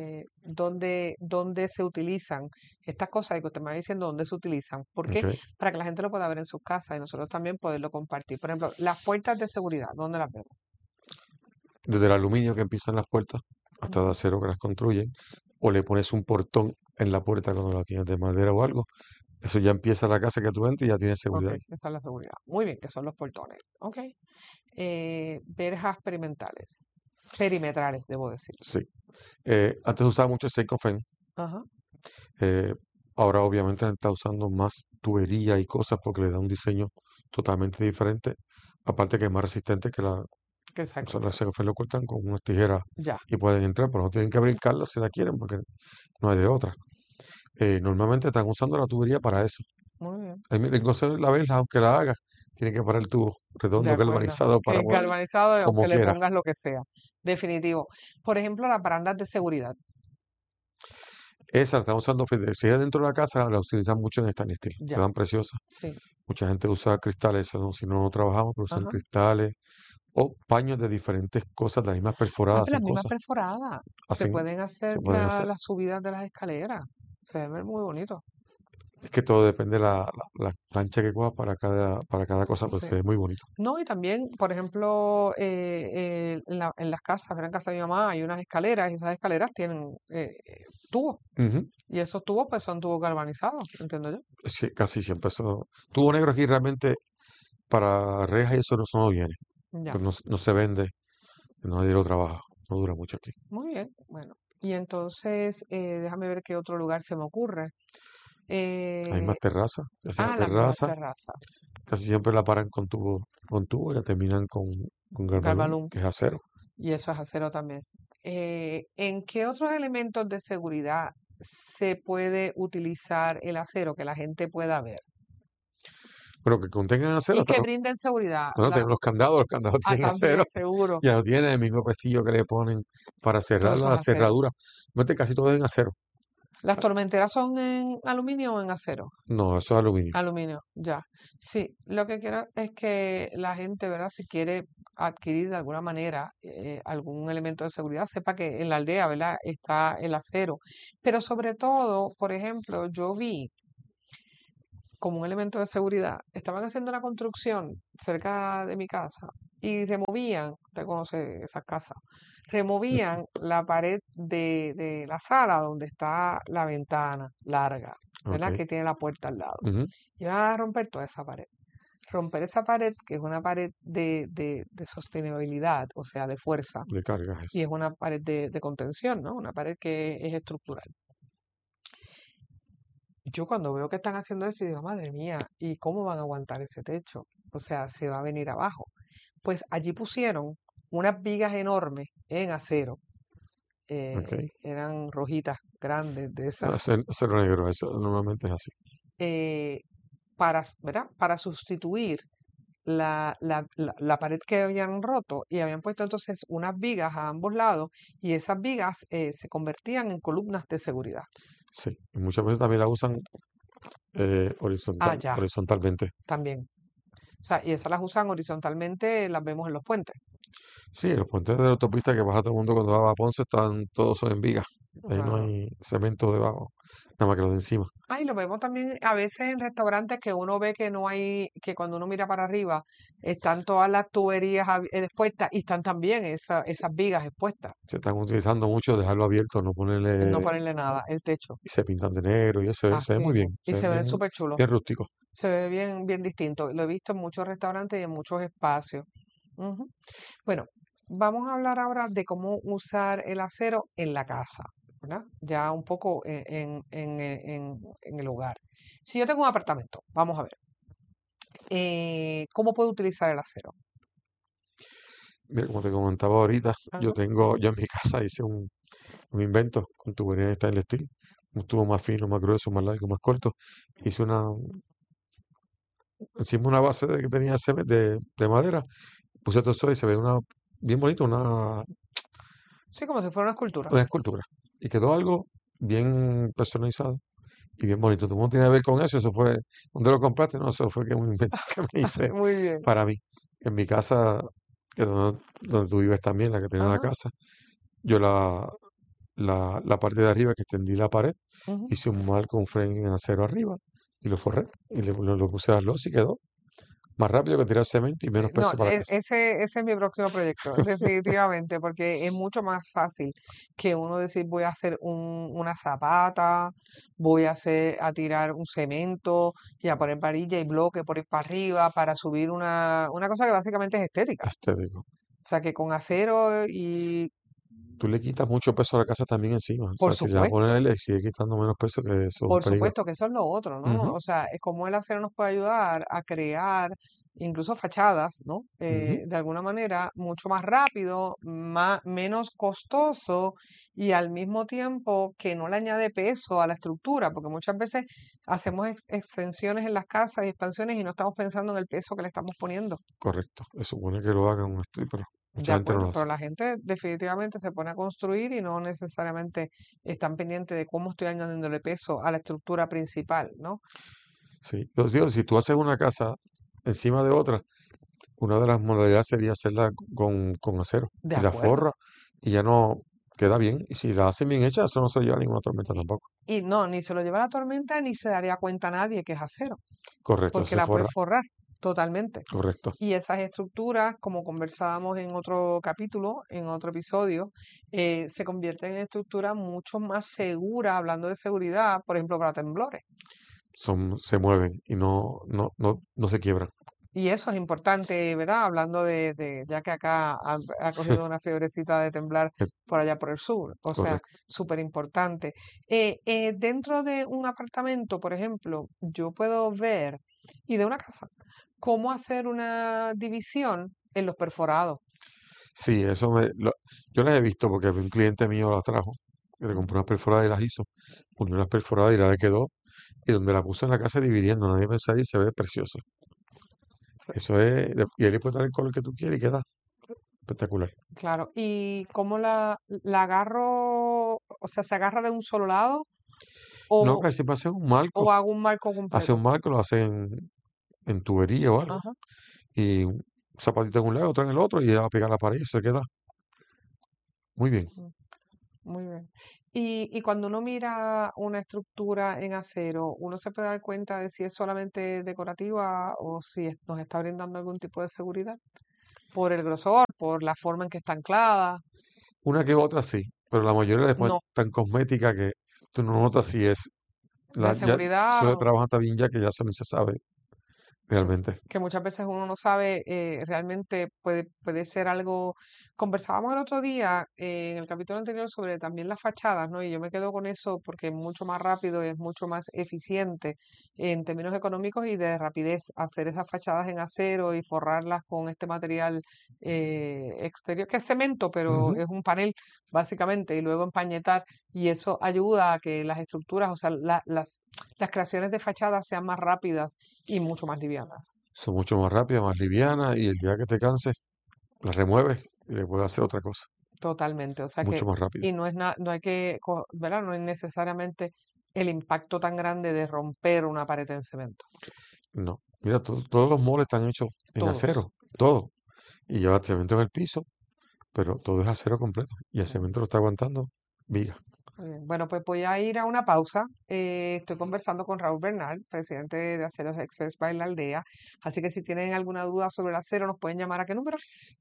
dónde se utilizan estas cosas y que usted me va diciendo dónde se utilizan. ¿Por qué? ¿Ok? Para que la gente lo pueda ver en sus casas y nosotros también poderlo compartir. Por ejemplo, las puertas de seguridad, ¿dónde las vemos? Desde el aluminio que empiezan las puertas hasta de Ujú. acero que las construyen, o le pones un portón en la puerta cuando la tienes de madera o algo, eso ya empieza la casa que tú entras y ya tienes Ok, seguridad. esa es la seguridad. Muy bien, que son los portones. Ok. Verjas perimetrales, debo decir. Sí. Antes usaba mucho el Seikofén. Ajá, eh, Ahora obviamente se está usando más tubería y cosas porque le da un diseño totalmente diferente. Aparte que es más resistente que que el o sea, la Seikofén. Seikofén lo cortan con unas tijeras Ya, y pueden entrar, pero no tienen que brincarla si la quieren porque no hay de otra. Normalmente están usando la tubería para eso. muy bien. El gozo de la verja, aunque la haga, tiene que parar el tubo De redondo acuerdo. galvanizado Que para es poder, galvanizado, como aunque le quiera. pongas lo que sea. Definitivo. Por ejemplo, las barandas de seguridad. Esa la están usando, fíjate, si es dentro de la casa, la utilizan mucho en stainless steel, Ya, quedan preciosas. sí. Mucha gente usa cristales, eso no, si no trabajamos, pero usan Ajá. cristales o paños de diferentes cosas, las mismas Ah, perforadas, pero hacen las mismas cosas, perforadas se hacen, pueden hacer se pueden hacer. las subidas de las escaleras. Se ve muy bonito. Es que todo depende de la plancha que cojas para cada cosa, pero Sí. se ve muy bonito. No, y también, por ejemplo, en las casas, en casa de mi mamá hay unas escaleras y esas escaleras tienen tubos. Ujú. Y esos tubos, pues, son tubos galvanizados, entiendo yo. Sí, casi siempre eso. Tubo negro aquí realmente para rejas y eso no viene, Ya, pues no se vende, nadie lo trabaja, no dura mucho aquí. muy bien. Bueno, y entonces, déjame ver qué otro lugar se me ocurre. Hay Eh, más terrazas, se hacen las mismas terrazas, terrazas. casi siempre la paran con tubo y la terminan con galvanum, Galvalum. que es acero. Y eso es acero también. ¿En qué otros elementos de seguridad se puede utilizar el acero que la gente pueda ver? Pero que contengan acero, Y que brinden seguridad. bueno, tenemos los candados tienen acero, También, seguro. ya no tienen el mismo pestillo que le ponen para cerrar Todo eso es la acero. cerradura. Mete casi todo en acero. ¿Las tormenteras son en aluminio o en acero? No, eso es aluminio. Aluminio, ya. Sí, lo que quiero es que la gente, ¿verdad? Si quiere adquirir de alguna manera algún elemento de seguridad, sepa que en la aldea, ¿verdad? Está el acero. Pero sobre todo, por ejemplo, yo vi como un elemento de seguridad, estaban haciendo una construcción cerca de mi casa y removían, usted conoce esas casas, removían la pared de la sala donde está la ventana larga, ¿verdad? Ok. Que tiene la puerta al lado. Ujú. Y van a romper toda esa pared. Romper esa pared, que es una pared de sostenibilidad, o sea, de fuerza, De cargas y eso. es una pared de contención, ¿no? Una pared que es estructural. Yo cuando veo que están haciendo eso, digo, madre mía, ¿y cómo van a aguantar ese techo? O sea, se va a venir abajo. Pues allí pusieron unas vigas enormes en acero, Ok. eran rojitas, grandes, de esas, Acero negro, eso normalmente es así. ¿verdad? Para sustituir la pared que habían roto y habían puesto entonces unas vigas a ambos lados y esas vigas se convertían en columnas de seguridad. Sí. Y muchas veces también la usan Ah, ya, horizontalmente. también. O sea, y esas las usan horizontalmente, las vemos en los puentes. Sí, los puentes de la autopista que pasa todo el mundo cuando va a Ponce están todos son en vigas. Ahí no Ajá. hay cemento debajo, nada más que los de encima. Ah, y lo vemos también a veces en restaurantes que uno ve que no hay, que cuando uno mira para arriba están todas las tuberías expuestas y están también esas vigas expuestas. Se están utilizando mucho dejarlo abierto, no No ponerle ponerle nada, el techo. y se pintan de negro y eso se ve Así muy mismo. bien, Y se ve se ven bien, súper chulos. bien rústico. Se ve bien, bien distinto. Lo he visto en muchos restaurantes y en muchos espacios. Ujú. Bueno, vamos a hablar ahora de cómo usar el acero en la casa, ¿verdad? Ya un poco en el hogar. Si yo tengo un apartamento, vamos a ver, ¿cómo puedo utilizar el acero? Mira, como te comentaba ahorita, Ajá. yo en mi casa hice un invento con tubería de stainless steel, un tubo más fino, más grueso, más largo, más corto. Hice hicimos una base que tenía de madera, puse todo eso y se ve bien bonito, Sí, como si fuera una escultura. una escultura. Y quedó algo bien personalizado y bien bonito. Todo el mundo tiene que ver con eso. Eso fue, ¿dónde lo compraste? No, eso fue que un invento que me hice Muy bien. para mí. En mi casa, que donde tú vives también, la que tiene la Ajá. casa, yo la parte de arriba que extendí la pared, Ujú. hice un marco, un frame en acero arriba y lo forré y lo puse a las losas y quedó más rápido que tirar cemento y menos No, peso para la casa. ese es mi próximo proyecto, definitivamente, porque es mucho más fácil que uno decir voy a hacer una zapata, a tirar un cemento y a poner varilla y bloque por ir para arriba para subir una cosa que básicamente es estética. Estético. O sea que con acero y Tú le quitas mucho peso a la casa también encima. O por sea, si le vas a poner, supuesto. le sigue quitando menos peso, que eso es un Por peligro. supuesto que eso es lo otro, ¿no? Ujú, O sea, es como el acero nos puede ayudar a crear incluso fachadas, ¿no? ujú. De alguna manera mucho más rápido, menos costoso y al mismo tiempo que no le añade peso a la estructura, porque muchas veces hacemos extensiones en las casas y expansiones y no estamos pensando en el peso que le estamos poniendo. Correcto. Se supone que lo hagan un estudio, pero De mucha gente no acuerdo, lo pero hace. la gente definitivamente se pone a construir y no necesariamente están pendientes de cómo estoy añadiéndole peso a la estructura principal, ¿no? Sí. Yo digo, si tú haces una casa encima de otra, una de las modalidades sería hacerla con acero De y la acuerdo. forra y ya no queda bien. Y si la hacen bien hecha, eso no se lleva ninguna tormenta tampoco. Y no, ni se lo lleva la tormenta ni se daría cuenta nadie que es acero, Correcto, porque se la puede forra. forrar totalmente. Correcto. Y esas estructuras, como conversábamos en otro capítulo, en otro episodio, se convierten en estructuras mucho más seguras, hablando de seguridad, por ejemplo, para temblores. Se mueven y no se quiebran. Y eso es importante, ¿verdad? Hablando ya que acá ha cogido una fiebrecita de temblar Eh, por allá por el sur. O sea, Correcto. súper importante. Dentro de un apartamento, por ejemplo, yo puedo ver, y de una casa, cómo hacer una división en los perforados. Sí, yo las he visto porque un cliente mío las trajo, que le Ujú. compró unas perforadas y las hizo, unió las perforadas y la le quedó, y donde la puso en la casa dividiendo, nadie pensaría y se ve precioso. Sí, Y ahí le puedes dar el color que tú quieres y queda espectacular. claro. ¿Y cómo la agarro? O sea, ¿se agarra de un solo lado No, o, casi siempre hacen un o marco. hago un marco Hacen completo. un marco, lo hacen en tubería o algo. Ajá. Y un zapatito en un lado, otro en el otro, y a pegar la pared y se queda muy bien. Mm, Muy bien. Y cuando uno mira una estructura en acero, uno se puede dar cuenta de si es solamente decorativa o si nos está brindando algún tipo de seguridad por el grosor, por la forma en que está anclada. Una que otra sí, pero la mayoría después No, tan cosmética que tú no notas si es de ya eso de seguridad. trabajo está bien ya que ya eso ni se sabe Sí, realmente. que muchas veces uno no sabe, realmente puede ser algo. Conversábamos el otro día, en el capítulo anterior, sobre también las fachadas, ¿no? Y yo me quedo con eso porque es mucho más rápido y es mucho más eficiente en términos económicos y de rapidez hacer esas fachadas en acero y forrarlas con este material exterior, que es cemento, pero Ujú. es un panel básicamente, y luego empañetar. Y eso ayuda a que las estructuras, o sea, las creaciones de fachadas sean más rápidas y mucho más livianas. Son mucho más rápidas, más livianas y el día que te canses, las remueves y le puedes hacer otra cosa, Totalmente. O sea que, mucho más rápido. y no hay que, ¿verdad? No es necesariamente el impacto tan grande de romper una pared en cemento. No, mira, todos los moles están hechos en Todos. acero, todo. Y lleva cemento en el piso, pero todo es acero completo. Y el Mm, cemento lo está aguantando viga. Muy bien. Bueno, pues voy a ir a una pausa. Estoy conversando con Raúl Bernal, presidente de Aceros Express by La Aldea. Así que si tienen alguna duda sobre el acero, nos pueden llamar. ¿A qué número?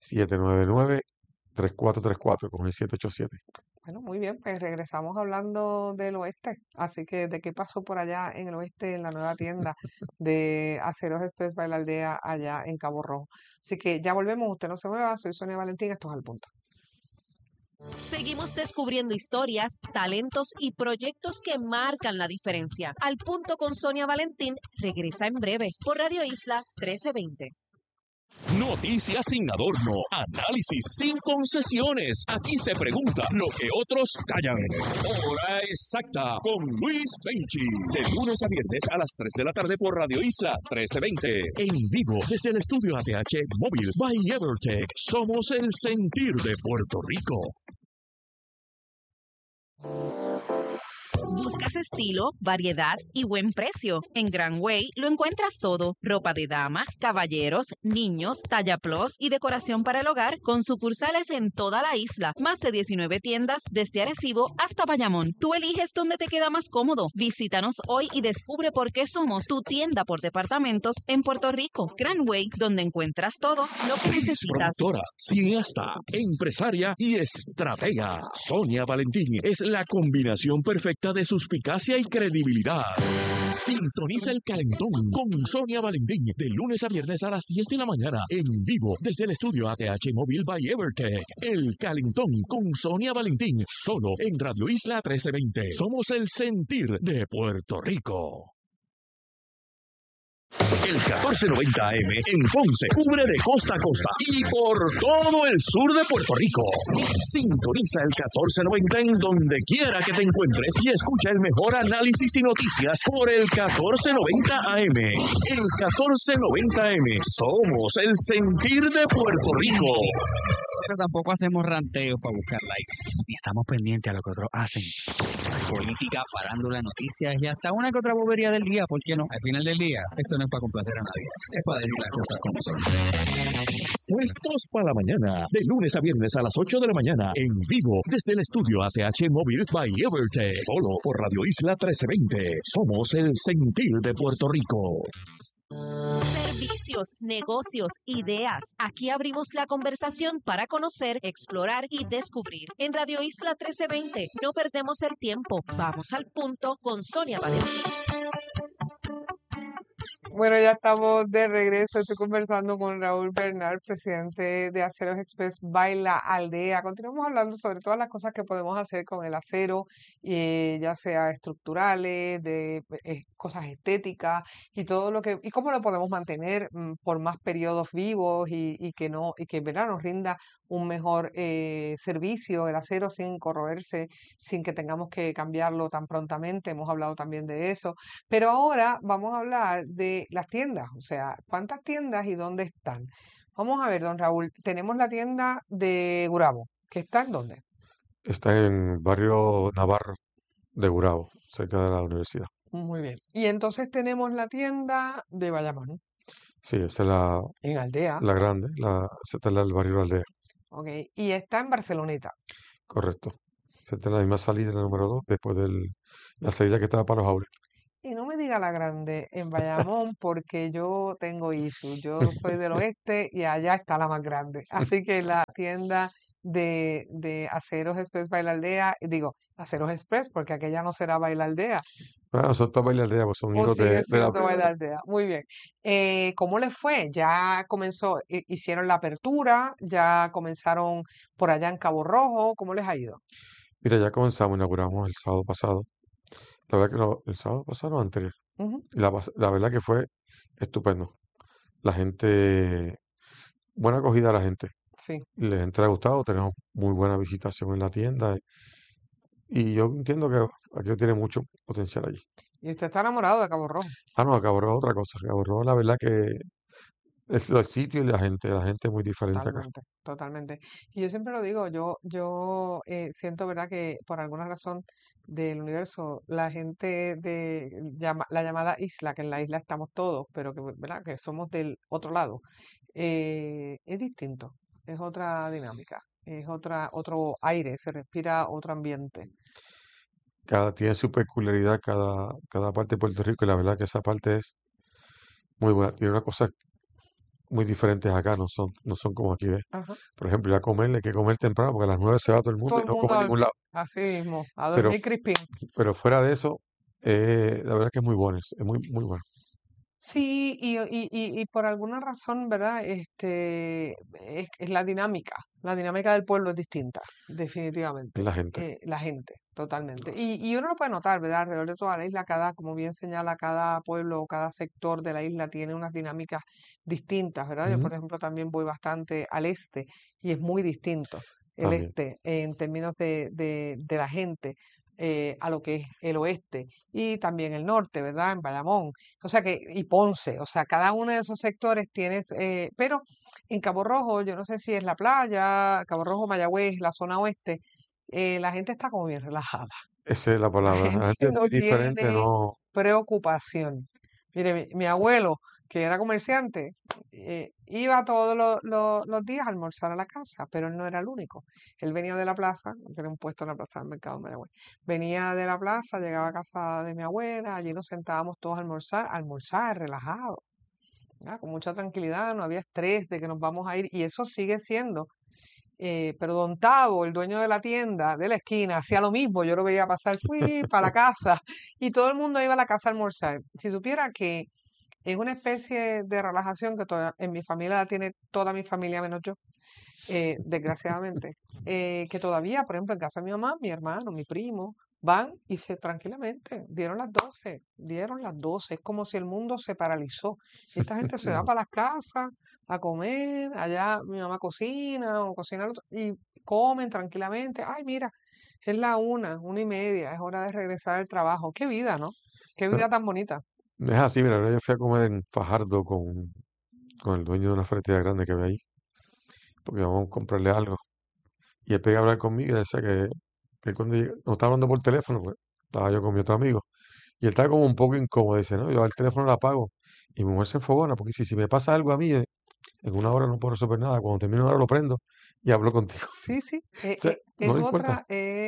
799-3434 con el 787. Bueno, muy bien, pues regresamos hablando del oeste. Así que, ¿de qué pasó por allá en el oeste, en la nueva tienda de Aceros Express by La Aldea, allá en Cabo Rojo? Así que ya volvemos, usted no se mueva, soy Sonia Valentín, esto es Al Punto. Seguimos descubriendo historias, talentos y proyectos que marcan la diferencia. Al Punto con Sonia Valentín regresa en breve por Radio Isla 1320. Noticias sin adorno, análisis sin concesiones. Aquí se pregunta lo que otros callan. Hora exacta con Luis Penchi. De lunes a viernes a las 3 de la tarde por Radio Isla 1320. En vivo desde el estudio ATH Móvil by Evertech. Somos el sentir de Puerto Rico. Buscas estilo, variedad y buen precio. En Grand Way lo encuentras todo. Ropa de dama, caballeros, niños, talla plus y decoración para el hogar con sucursales en toda la isla. Más de 19 tiendas desde Arecibo hasta Bayamón. Tú eliges dónde te queda más cómodo. Visítanos hoy y descubre por qué somos tu tienda por departamentos en Puerto Rico. Grand Way, donde encuentras todo lo que Actriz, necesitas. productora, cineasta, empresaria y estratega. Sonia Valentín es la combinación perfecta de suspicacia y credibilidad. Sintoniza el calentón con Sonia Valentín de lunes a viernes a las 10 de la mañana en vivo desde el estudio ATH Móvil by Evertech. El calentón con Sonia Valentín solo en Radio Isla 1320. Somos el sentir de Puerto Rico. El 1490 AM en Ponce cubre de costa a costa y por todo el sur de Puerto Rico. Sintoniza el 1490 en donde quiera que te encuentres y escucha el mejor análisis y noticias por el 1490 AM. El 1490 AM somos el sentir de Puerto Rico. Pero tampoco hacemos ranteos para buscar likes, ni estamos pendientes a lo que otros hacen. Política, farándula, noticias y hasta una que otra bobería del día, ¿por qué no? Al final del día, esto no es para complacer a nadie, es para decir las cosas como son. Puestos para la mañana, de lunes a viernes a las 8 de la mañana, en vivo desde el estudio ATH Móvil by Evertech, solo por Radio Isla 1320. Somos el sentir de Puerto Rico. Servicios, negocios, ideas. Aquí abrimos la conversación para conocer, explorar y descubrir. En Radio Isla 1320 no perdemos el tiempo. Vamos al punto con Sonia Valentín. Bueno, ya estamos de regreso. Estoy conversando con Raúl Bernal, presidente de Aceros Express by La Aldea. Continuamos hablando sobre todas las cosas que podemos hacer con el acero, ya sea estructurales, de cosas estéticas y todo lo que y cómo lo podemos mantener por más periodos vivos y que no y que ¿verdad? Nos rinda un mejor servicio el acero sin corroerse, sin que tengamos que cambiarlo tan prontamente. Hemos hablado también de eso. Pero ahora vamos a hablar de las tiendas, o sea, ¿cuántas tiendas y dónde están? Vamos a ver, don Raúl, tenemos la tienda de Gurabo, que está en dónde. Está en barrio Navarro de Gurabo, cerca de la universidad. Muy bien. Y entonces tenemos la tienda de Bayamón, Sí, esa es la, en Aldea, la grande, esa está en el barrio La Aldea, ¿ok? Y está en Barceloneta. correcto. Esa está en la misma salida, la número 2, después de la salida que estaba para los Aules. Y no me diga la grande en Bayamón porque yo tengo issue. Yo soy del oeste y allá está la más grande. Así que la tienda de Aceros Express Bailardea, digo, Aceros Express porque aquella no será Bailardea Bueno, son todas Bailas Aldea, pues son o hijos sigue de la siendo primera. Bailardea. Muy bien. ¿Cómo les fue? Ya comenzó, hicieron la apertura, ya comenzaron por allá en Cabo Rojo. ¿Cómo les ha ido? Mira, ya comenzamos, inauguramos el sábado pasado. La verdad que el sábado pasado o anterior. Ujú, Y la verdad que fue estupendo. La gente, buena acogida a la gente. sí. La gente le ha gustado, tenemos muy buena visitación en la tienda. Y yo entiendo que aquí tiene mucho potencial allí. Y usted está enamorado de Cabo Rojo. Ah, no, Cabo Rojo es otra cosa. Cabo Rojo, la verdad que es el sitio y la gente es muy diferente acá. Totalmente, totalmente. Y yo siempre lo digo, yo siento, ¿verdad?, que por alguna razón del universo, la gente la llamada isla, que en la isla estamos todos, pero que, ¿verdad?, que somos del otro lado, es distinto, es otra dinámica, es otro aire, se respira otro ambiente. Tiene su peculiaridad cada parte de Puerto Rico y la verdad que esa parte es muy buena. Tiene una cosa muy diferentes acá, no son como aquí, ¿ves? Ajá. Por ejemplo, ya comer, hay que comer temprano porque a las 9 se va todo el mundo Todo y el no come mundo en ningún lado. así mismo, a Pero, dormir crispín. pero fuera de eso, la verdad que es muy bueno, es muy, muy bueno. Sí, y por alguna razón, ¿verdad? Es la dinámica del pueblo es distinta, Es definitivamente. la gente. La gente, totalmente. No sé. Y uno lo puede notar, ¿verdad? Alrededor de toda la isla, como bien señala, cada pueblo o cada sector de la isla tiene unas dinámicas distintas, ¿verdad? Yo, Ujú, por ejemplo, también voy bastante al este y es muy distinto el también. este en términos de la gente. A lo que es el oeste y también el norte, ¿verdad? En Bayamón. O sea que, y Ponce, o sea, cada uno de esos sectores tienes, pero en Cabo Rojo, yo no sé si es la playa, Cabo Rojo, Mayagüez, la zona oeste, la gente está como bien relajada. Esa es la La palabra. La gente gente es no muy diferente, tiene no. preocupación. Mire, mi abuelo, que era comerciante, iba todos los días a almorzar a la casa, pero él no era el único. Él venía de la plaza, tenía un puesto en la plaza del mercado de Mayagüez. Venía de la plaza, llegaba a casa de mi abuela, allí nos sentábamos todos a almorzar, relajados, ¿verdad? Con mucha tranquilidad, no había estrés de que nos vamos a ir, y eso sigue siendo. Pero Don Tavo, el dueño de la tienda de la esquina, hacía lo mismo. Yo lo veía pasar, fui para la casa y todo el mundo iba a la casa a almorzar. Si supiera que es una especie de relajación que en mi familia la tiene toda mi familia menos yo, desgraciadamente, que todavía, por ejemplo, en casa de mi mamá, mi hermano, mi primo, van y se tranquilamente, dieron las 12, es como si el mundo se paralizó. Y esta gente se va No. para las casas a comer, allá mi mamá cocina o cocina el otro, y comen tranquilamente. Ay, mira, es la 1:30, es hora de regresar al trabajo. Qué vida, ¿no? Qué Pero vida tan bonita. no es así, mira, yo fui a comer en Fajardo con el dueño de una ferretería grande que ve ahí, porque vamos a comprarle algo. Y él pega a hablar conmigo y decía que él cuando nos estaba hablando por teléfono, pues estaba yo con mi otro amigo. Y él estaba como un poco incómodo, dice, no, yo al teléfono lo apago. Y mi mujer se enfogona, porque si me pasa algo a mí, en una hora no puedo resolver nada. Cuando termine una hora lo prendo y hablo contigo. Sí, sí, O sea, no le importa.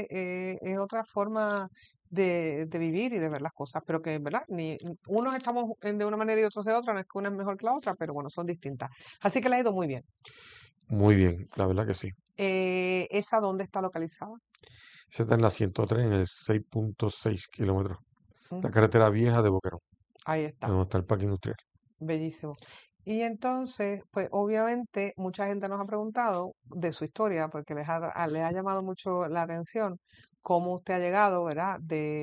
es otra forma de vivir y de ver las cosas, pero que, ¿verdad? Unos estamos de una manera y otros de otra, no es que una es mejor que la otra, pero bueno, son distintas. Así que le ha ido muy bien. Muy bien, la verdad que sí. ¿Esa dónde está localizada? Ese está en la 103, en el 6.6 kilómetros. La Ujú, carretera vieja de Boquerón, ahí está, donde está el parque industrial. bellísimo. Y entonces, pues obviamente mucha gente nos ha preguntado de su historia, porque les ha llamado mucho la atención cómo usted ha llegado, ¿verdad?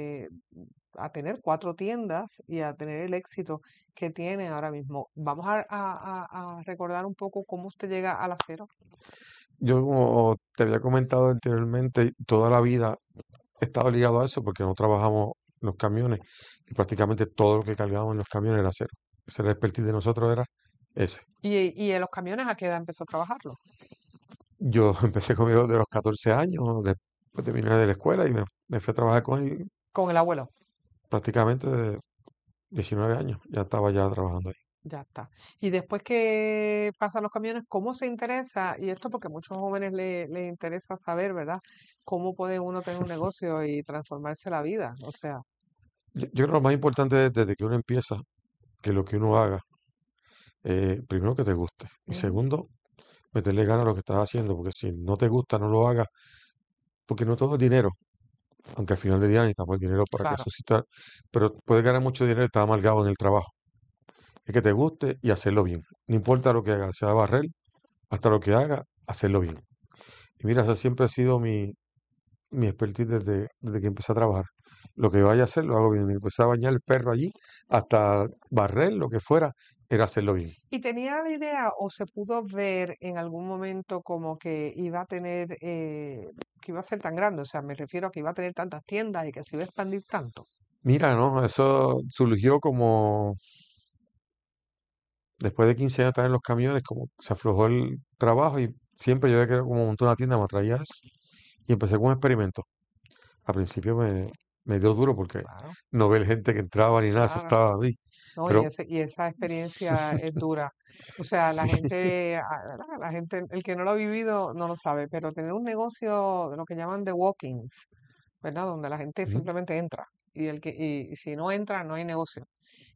A tener 4 tiendas y a tener el éxito que tiene ahora mismo. Vamos a recordar un poco cómo usted llega al acero. Yo, como te había comentado anteriormente, toda la vida he estado ligado a eso porque no trabajamos los camiones y prácticamente todo lo que cargábamos en los camiones era acero. Ese era el expertise de nosotros, era ese. Y en los camiones, ¿a qué edad empezó a trabajarlo? Yo empecé conmigo de los 14 años, después terminé de la escuela y me fui a trabajar con él. Con el abuelo. prácticamente de 19 años, ya estaba ya trabajando ahí. Ya está. Y después que pasan los camiones, ¿cómo se interesa? Y esto porque a muchos jóvenes les interesa saber, ¿verdad? ¿Cómo puede uno tener un negocio y transformarse la vida? O sea, Yo creo que lo más importante es desde que uno empieza, que lo que uno haga, primero que te guste. Y ujú, segundo, meterle ganas a lo que estás haciendo, porque si no te gusta, no lo hagas, porque no todo es dinero, aunque al final del día necesitamos el dinero para que claro, suscitar, pero puedes ganar mucho dinero y estar amargado en el trabajo. Es que te guste y hacerlo bien. No importa lo que hagas, sea barrer, hasta lo que haga, hacerlo bien. Y mira, esa siempre ha sido mi expertise desde que empecé a trabajar. Lo que vaya a hacer, lo hago bien. Empecé a bañar el perro allí, hasta barrer, lo que fuera, era hacerlo bien. ¿y tenía la idea o se pudo ver en algún momento como que iba a tener, que iba a ser tan grande? O sea, me refiero a que iba a tener tantas tiendas y que se iba a expandir tanto. Mira, ¿no? Eso surgió como después de 15 años de estar en los camiones, como se aflojó el trabajo y siempre yo había querido como montar una tienda, me atraía eso. Y empecé con un experimento. Al principio me dio duro porque Claro, no ver gente que entraba ni nada, eso claro. estaba ahí. No, Pero y esa experiencia es dura. O sea, la sí, gente, ¿verdad? La gente, el que no lo ha vivido no lo sabe, pero tener un negocio, lo que llaman de walk-ins, ¿verdad? Donde la gente ujú, simplemente entra y si no entra, no hay negocio.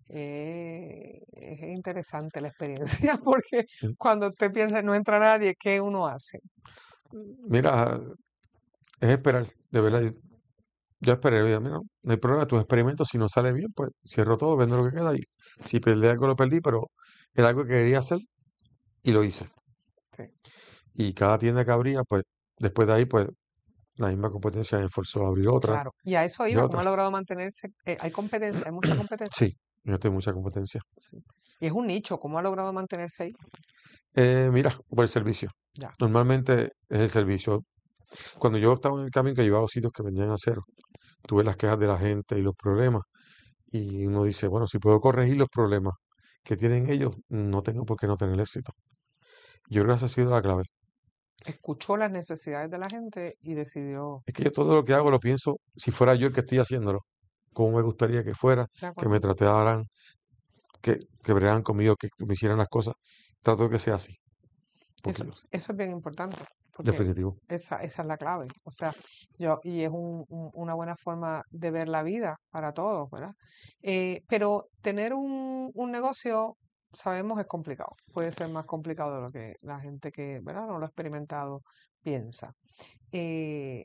Es interesante la experiencia porque sí. cuando usted piensa no entra nadie, ¿qué uno hace? Mira, es esperar, de Sí, verdad. Yo esperé, oye, mira, no hay problema, tus experimentos, si no sale bien, pues cierro todo, vendo lo que queda y si perdí algo, lo perdí, pero era algo que quería hacer y lo hice. sí, Y cada tienda que abría, pues después de ahí, pues la misma competencia me forzó a abrir otra claro. Y a eso y iba, ¿cómo otra. ha logrado mantenerse? Hay competencia, hay mucha competencia. Sí, yo tengo mucha competencia. Sí. Y es un nicho, ¿cómo ha logrado mantenerse ahí? Mira, por el servicio. Ya. Normalmente es el servicio. Cuando yo estaba en el camino que llevaba a los sitios que vendían acero, tuve las quejas de la gente y los problemas. Y uno dice, bueno, si puedo corregir los problemas que tienen ellos, no tengo por qué no tener éxito. Yo creo que esa ha sido la clave. Escuchó las necesidades de la gente y decidió, Es que yo todo lo que hago lo pienso, si fuera yo el que estoy haciéndolo, cómo me gustaría que fuera, ¿de que me acuerdo? trataran, que bregaran conmigo, que me hicieran las cosas. Trato de que sea así, porque yo, Eso es bien importante, porque definitivo. esa es la clave. O sea, y es una buena forma de ver la vida para todos, ¿verdad? Pero tener un negocio, sabemos, es complicado. Puede ser más complicado de lo que la gente que, ¿verdad? No lo ha experimentado piensa. Eh,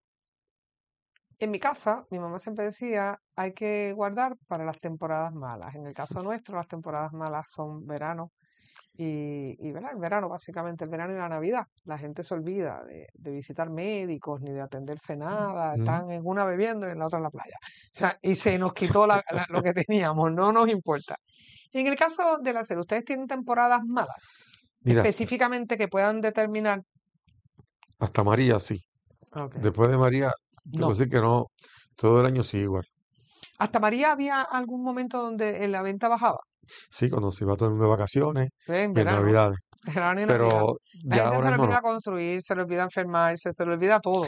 en mi casa, mi mamá siempre decía, hay que guardar para las temporadas malas. En el caso nuestro, las temporadas malas son verano ¿verdad? El verano, básicamente, el verano y la Navidad. La gente se olvida de visitar médicos ni de atenderse nada. Ujú. Están en una bebiendo y en la otra en la playa. O sea, y se nos quitó lo que teníamos, no nos importa. Y en el caso de la salud, ¿ustedes tienen temporadas malas? Mira, Específicamente que puedan determinar. hasta María sí. Ok. Después de María, te puedo No. decir que no, todo el año sí igual. ¿Hasta María había algún momento donde la venta bajaba? Sí, cuando se va todo el mundo de vacaciones En y en verano, Navidades. verano y Navidad. Pero La ya gente ahora se le mismo no. olvida construir, se le olvida enfermarse, se le olvida todo.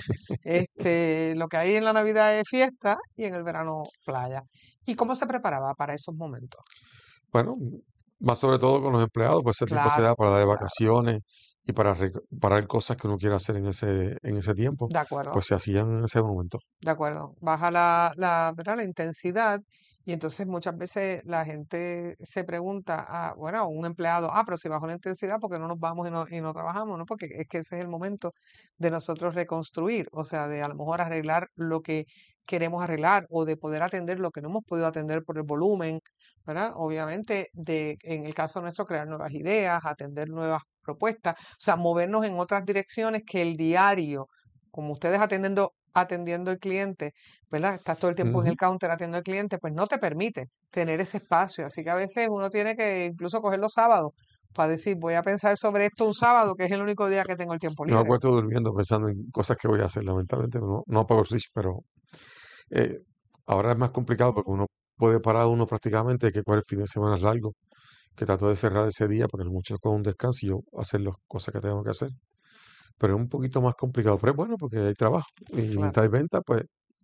Lo que hay en la Navidad es fiesta y en el verano playa. ¿Y cómo se preparaba para esos momentos? Bueno, más sobre todo con los empleados, pues ese tiempo se Claro, da para dar de claro, vacaciones y para cosas que uno quiera hacer en ese tiempo, de acuerdo. pues se hacían en ese momento. De acuerdo, baja ¿verdad? La intensidad y entonces muchas veces la gente se pregunta, bueno, un empleado, pero si bajó la intensidad, ¿por qué no nos vamos y no trabajamos? ¿No? Porque es que ese es el momento de nosotros reconstruir, o sea, de a lo mejor arreglar lo que queremos arreglar o de poder atender lo que no hemos podido atender por el volumen, ¿verdad? Obviamente, en el caso nuestro, crear nuevas ideas, atender nuevas propuestas, o sea, movernos en otras direcciones que el diario como ustedes atendiendo al cliente, ¿verdad? Estás todo el tiempo en el Ujú. counter atendiendo al cliente, pues no te permite tener ese espacio. Así que a veces uno tiene que incluso coger los sábados para decir, voy a pensar sobre esto un sábado, que es el único día que tengo el tiempo Yo me libre. acuerdo durmiendo pensando en cosas que voy a hacer, lamentablemente no apago el switch, pero eh, ahora es más complicado porque uno puede parar uno prácticamente que cuál el fin de semana es largo, que trato de cerrar ese día porque muchos con un descanso y yo hacer las cosas que tengo que hacer. Pero es un poquito más complicado, pero es bueno porque hay trabajo y Claro, mientras hay venta, pues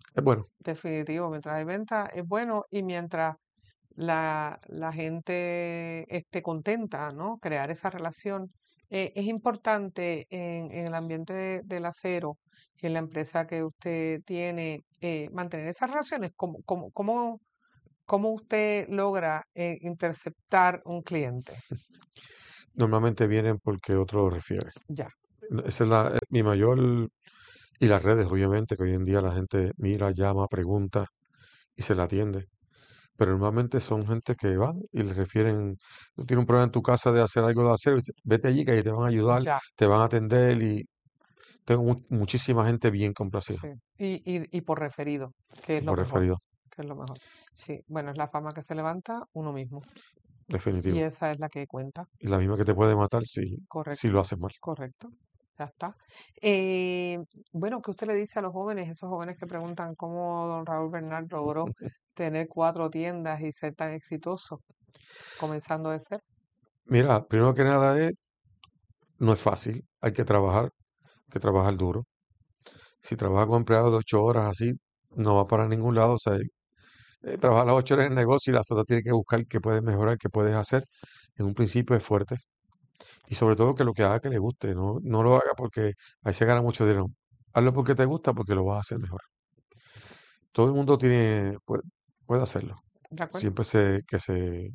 Es bueno. Definitivo, mientras hay venta es bueno y mientras la gente esté contenta, ¿no? Crear esa relación. Es importante en el ambiente del acero y en la empresa que usted tiene, mantener esas relaciones. ¿Cómo usted logra interceptar un cliente? Normalmente vienen porque otro lo refiere. Ya, Esa es mi mayor... Y las redes, obviamente, que hoy en día la gente mira, llama, pregunta y se la atiende. Pero normalmente son gente que van y le refieren, tú tienes un problema en tu casa de hacer algo de acero, vete allí que ahí te van a ayudar, ya, te van a atender y tengo muchísima gente bien complacida sí. Y por referido, que es lo por mejor, referido, que es lo mejor. Sí, bueno, es la fama que se levanta uno mismo y definitivo. esa es la que cuenta. Y la misma que te puede matar si Correcto, lo haces mal. correcto. Ya está. Bueno, ¿qué usted le dice a los jóvenes, esos jóvenes que preguntan cómo don Raúl Bernal logró tener 4 tiendas y ser tan exitoso, comenzando de ser? Mira, primero que nada no es fácil, hay que trabajar duro. Si trabajas con empleados de 8 horas así, no va para ningún lado. O sea, trabajar las 8 horas en el negocio y las otras tienes que buscar qué puedes mejorar, qué puedes hacer. En un principio es fuerte. Y sobre todo que lo que haga que le guste, no lo haga porque ahí se gana mucho dinero. Hazlo porque te gusta, porque lo vas a hacer mejor. Todo el mundo puede hacerlo. ¿De acuerdo? Siempre que se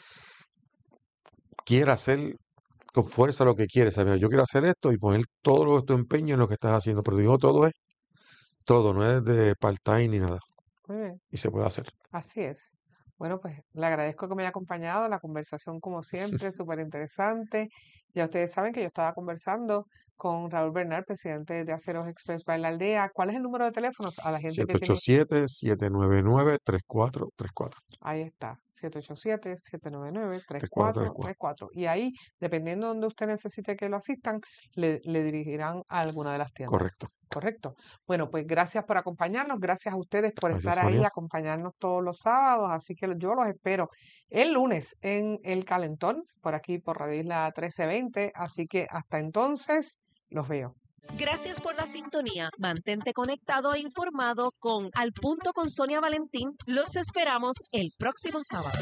quiera hacer con fuerza lo que quiere. ¿Sabes? Yo quiero hacer esto y poner todo tu empeño en lo que estás haciendo. Pero digo, todo, no es de part-time ni nada. Muy bien, Y se puede hacer. así es. Bueno, pues le agradezco que me haya acompañado. La conversación, como siempre, súper interesante. Ya ustedes saben que yo estaba conversando con Raúl Bernal, presidente de Aceros Express by la Aldea. ¿Cuál es el número de teléfonos a la gente que tiene? 787-799-3434. Ahí está, 3434. 787-799-3434. Y ahí, dependiendo de donde usted necesite que lo asistan, le dirigirán a alguna de las tiendas. Correcto. Correcto. Bueno, pues gracias por acompañarnos, gracias a ustedes por Gracias, estar ahí, Sonia. acompañarnos todos los sábados. Así que yo los espero el lunes en El Calentón, por aquí por Radio Isla 1320. Así que hasta entonces, los veo. Gracias por la sintonía. Mantente conectado e informado con Al Punto con Sonia Valentín. Los esperamos el próximo sábado.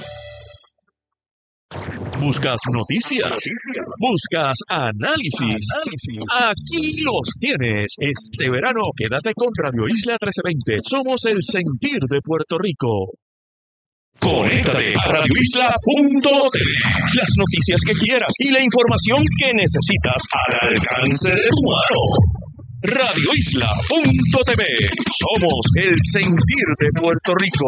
¿Buscas noticias? ¿Buscas análisis? Aquí los tienes. Este verano, quédate con Radio Isla 1320. Somos el sentir de Puerto Rico. Conéctate a radioisla.tv. Las noticias que quieras y la información que necesitas al alcance de tu mano. Radioisla.tv. Somos el sentir de Puerto Rico.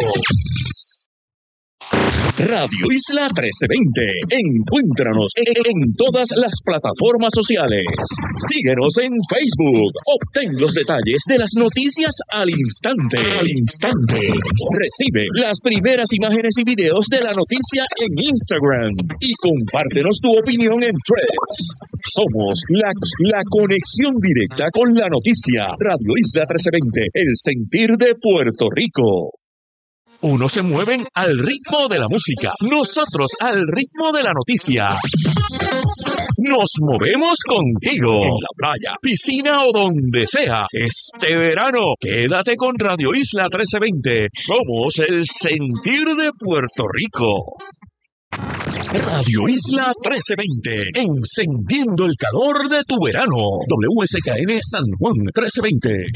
Radio Isla 1320. Encuéntranos en todas las plataformas sociales. Síguenos en Facebook. Obtén los detalles de las noticias al instante. Recibe las primeras imágenes y videos de la noticia en Instagram. Y compártenos tu opinión en Threads. Somos la conexión directa con la noticia. Radio Isla 1320. El sentir de Puerto Rico. Unos se mueven al ritmo de la música, nosotros al ritmo de la noticia. Nos movemos contigo en la playa, piscina o donde sea. Este verano, quédate con Radio Isla 1320. Somos el sentir de Puerto Rico. Radio Isla 1320, encendiendo el calor de tu verano. WSKN San Juan 1320,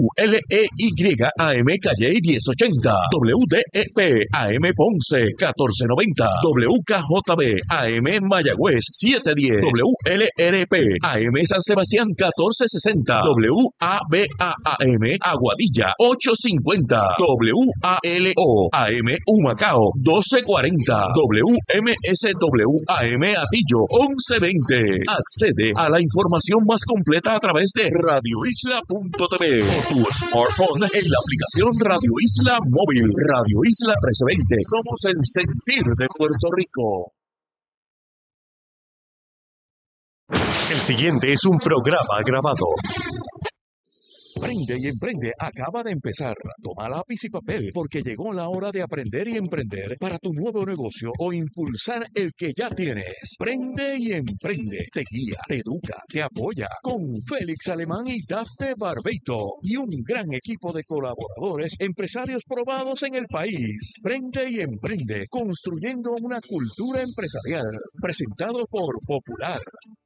WLEY Calle 1080, WDEP AM Ponce 1490, WKJB AM Mayagüez 710, WLRP AM San Sebastián 1460, WABAM Aguadilla 850, WALO AM Humacao 1240, MSWAM Atillo 1120. Accede a la información más completa a través de radioisla.tv o tu smartphone en la aplicación Radio Isla Móvil. Radio Isla 1320. Somos el sentir de Puerto Rico. El siguiente es un programa grabado. Prende y Emprende acaba de empezar. Toma lápiz y papel porque llegó la hora de aprender y emprender para tu nuevo negocio o impulsar el que ya tienes. Prende y Emprende te guía, te educa, te apoya con Félix Alemán y Dafne Barbeito y un gran equipo de colaboradores, empresarios probados en el país. Prende y Emprende, construyendo una cultura empresarial. Presentado por Popular.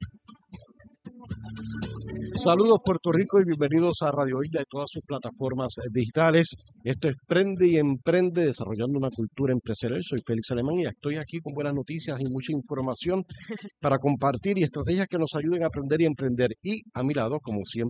Saludos Puerto Rico y bienvenidos a Radio Isla y todas sus plataformas digitales. Esto es Prende y Emprende, desarrollando una cultura empresarial. Soy Félix Alemán y estoy aquí con buenas noticias y mucha información para compartir y estrategias que nos ayuden a aprender y emprender. Y a mi lado, como siempre,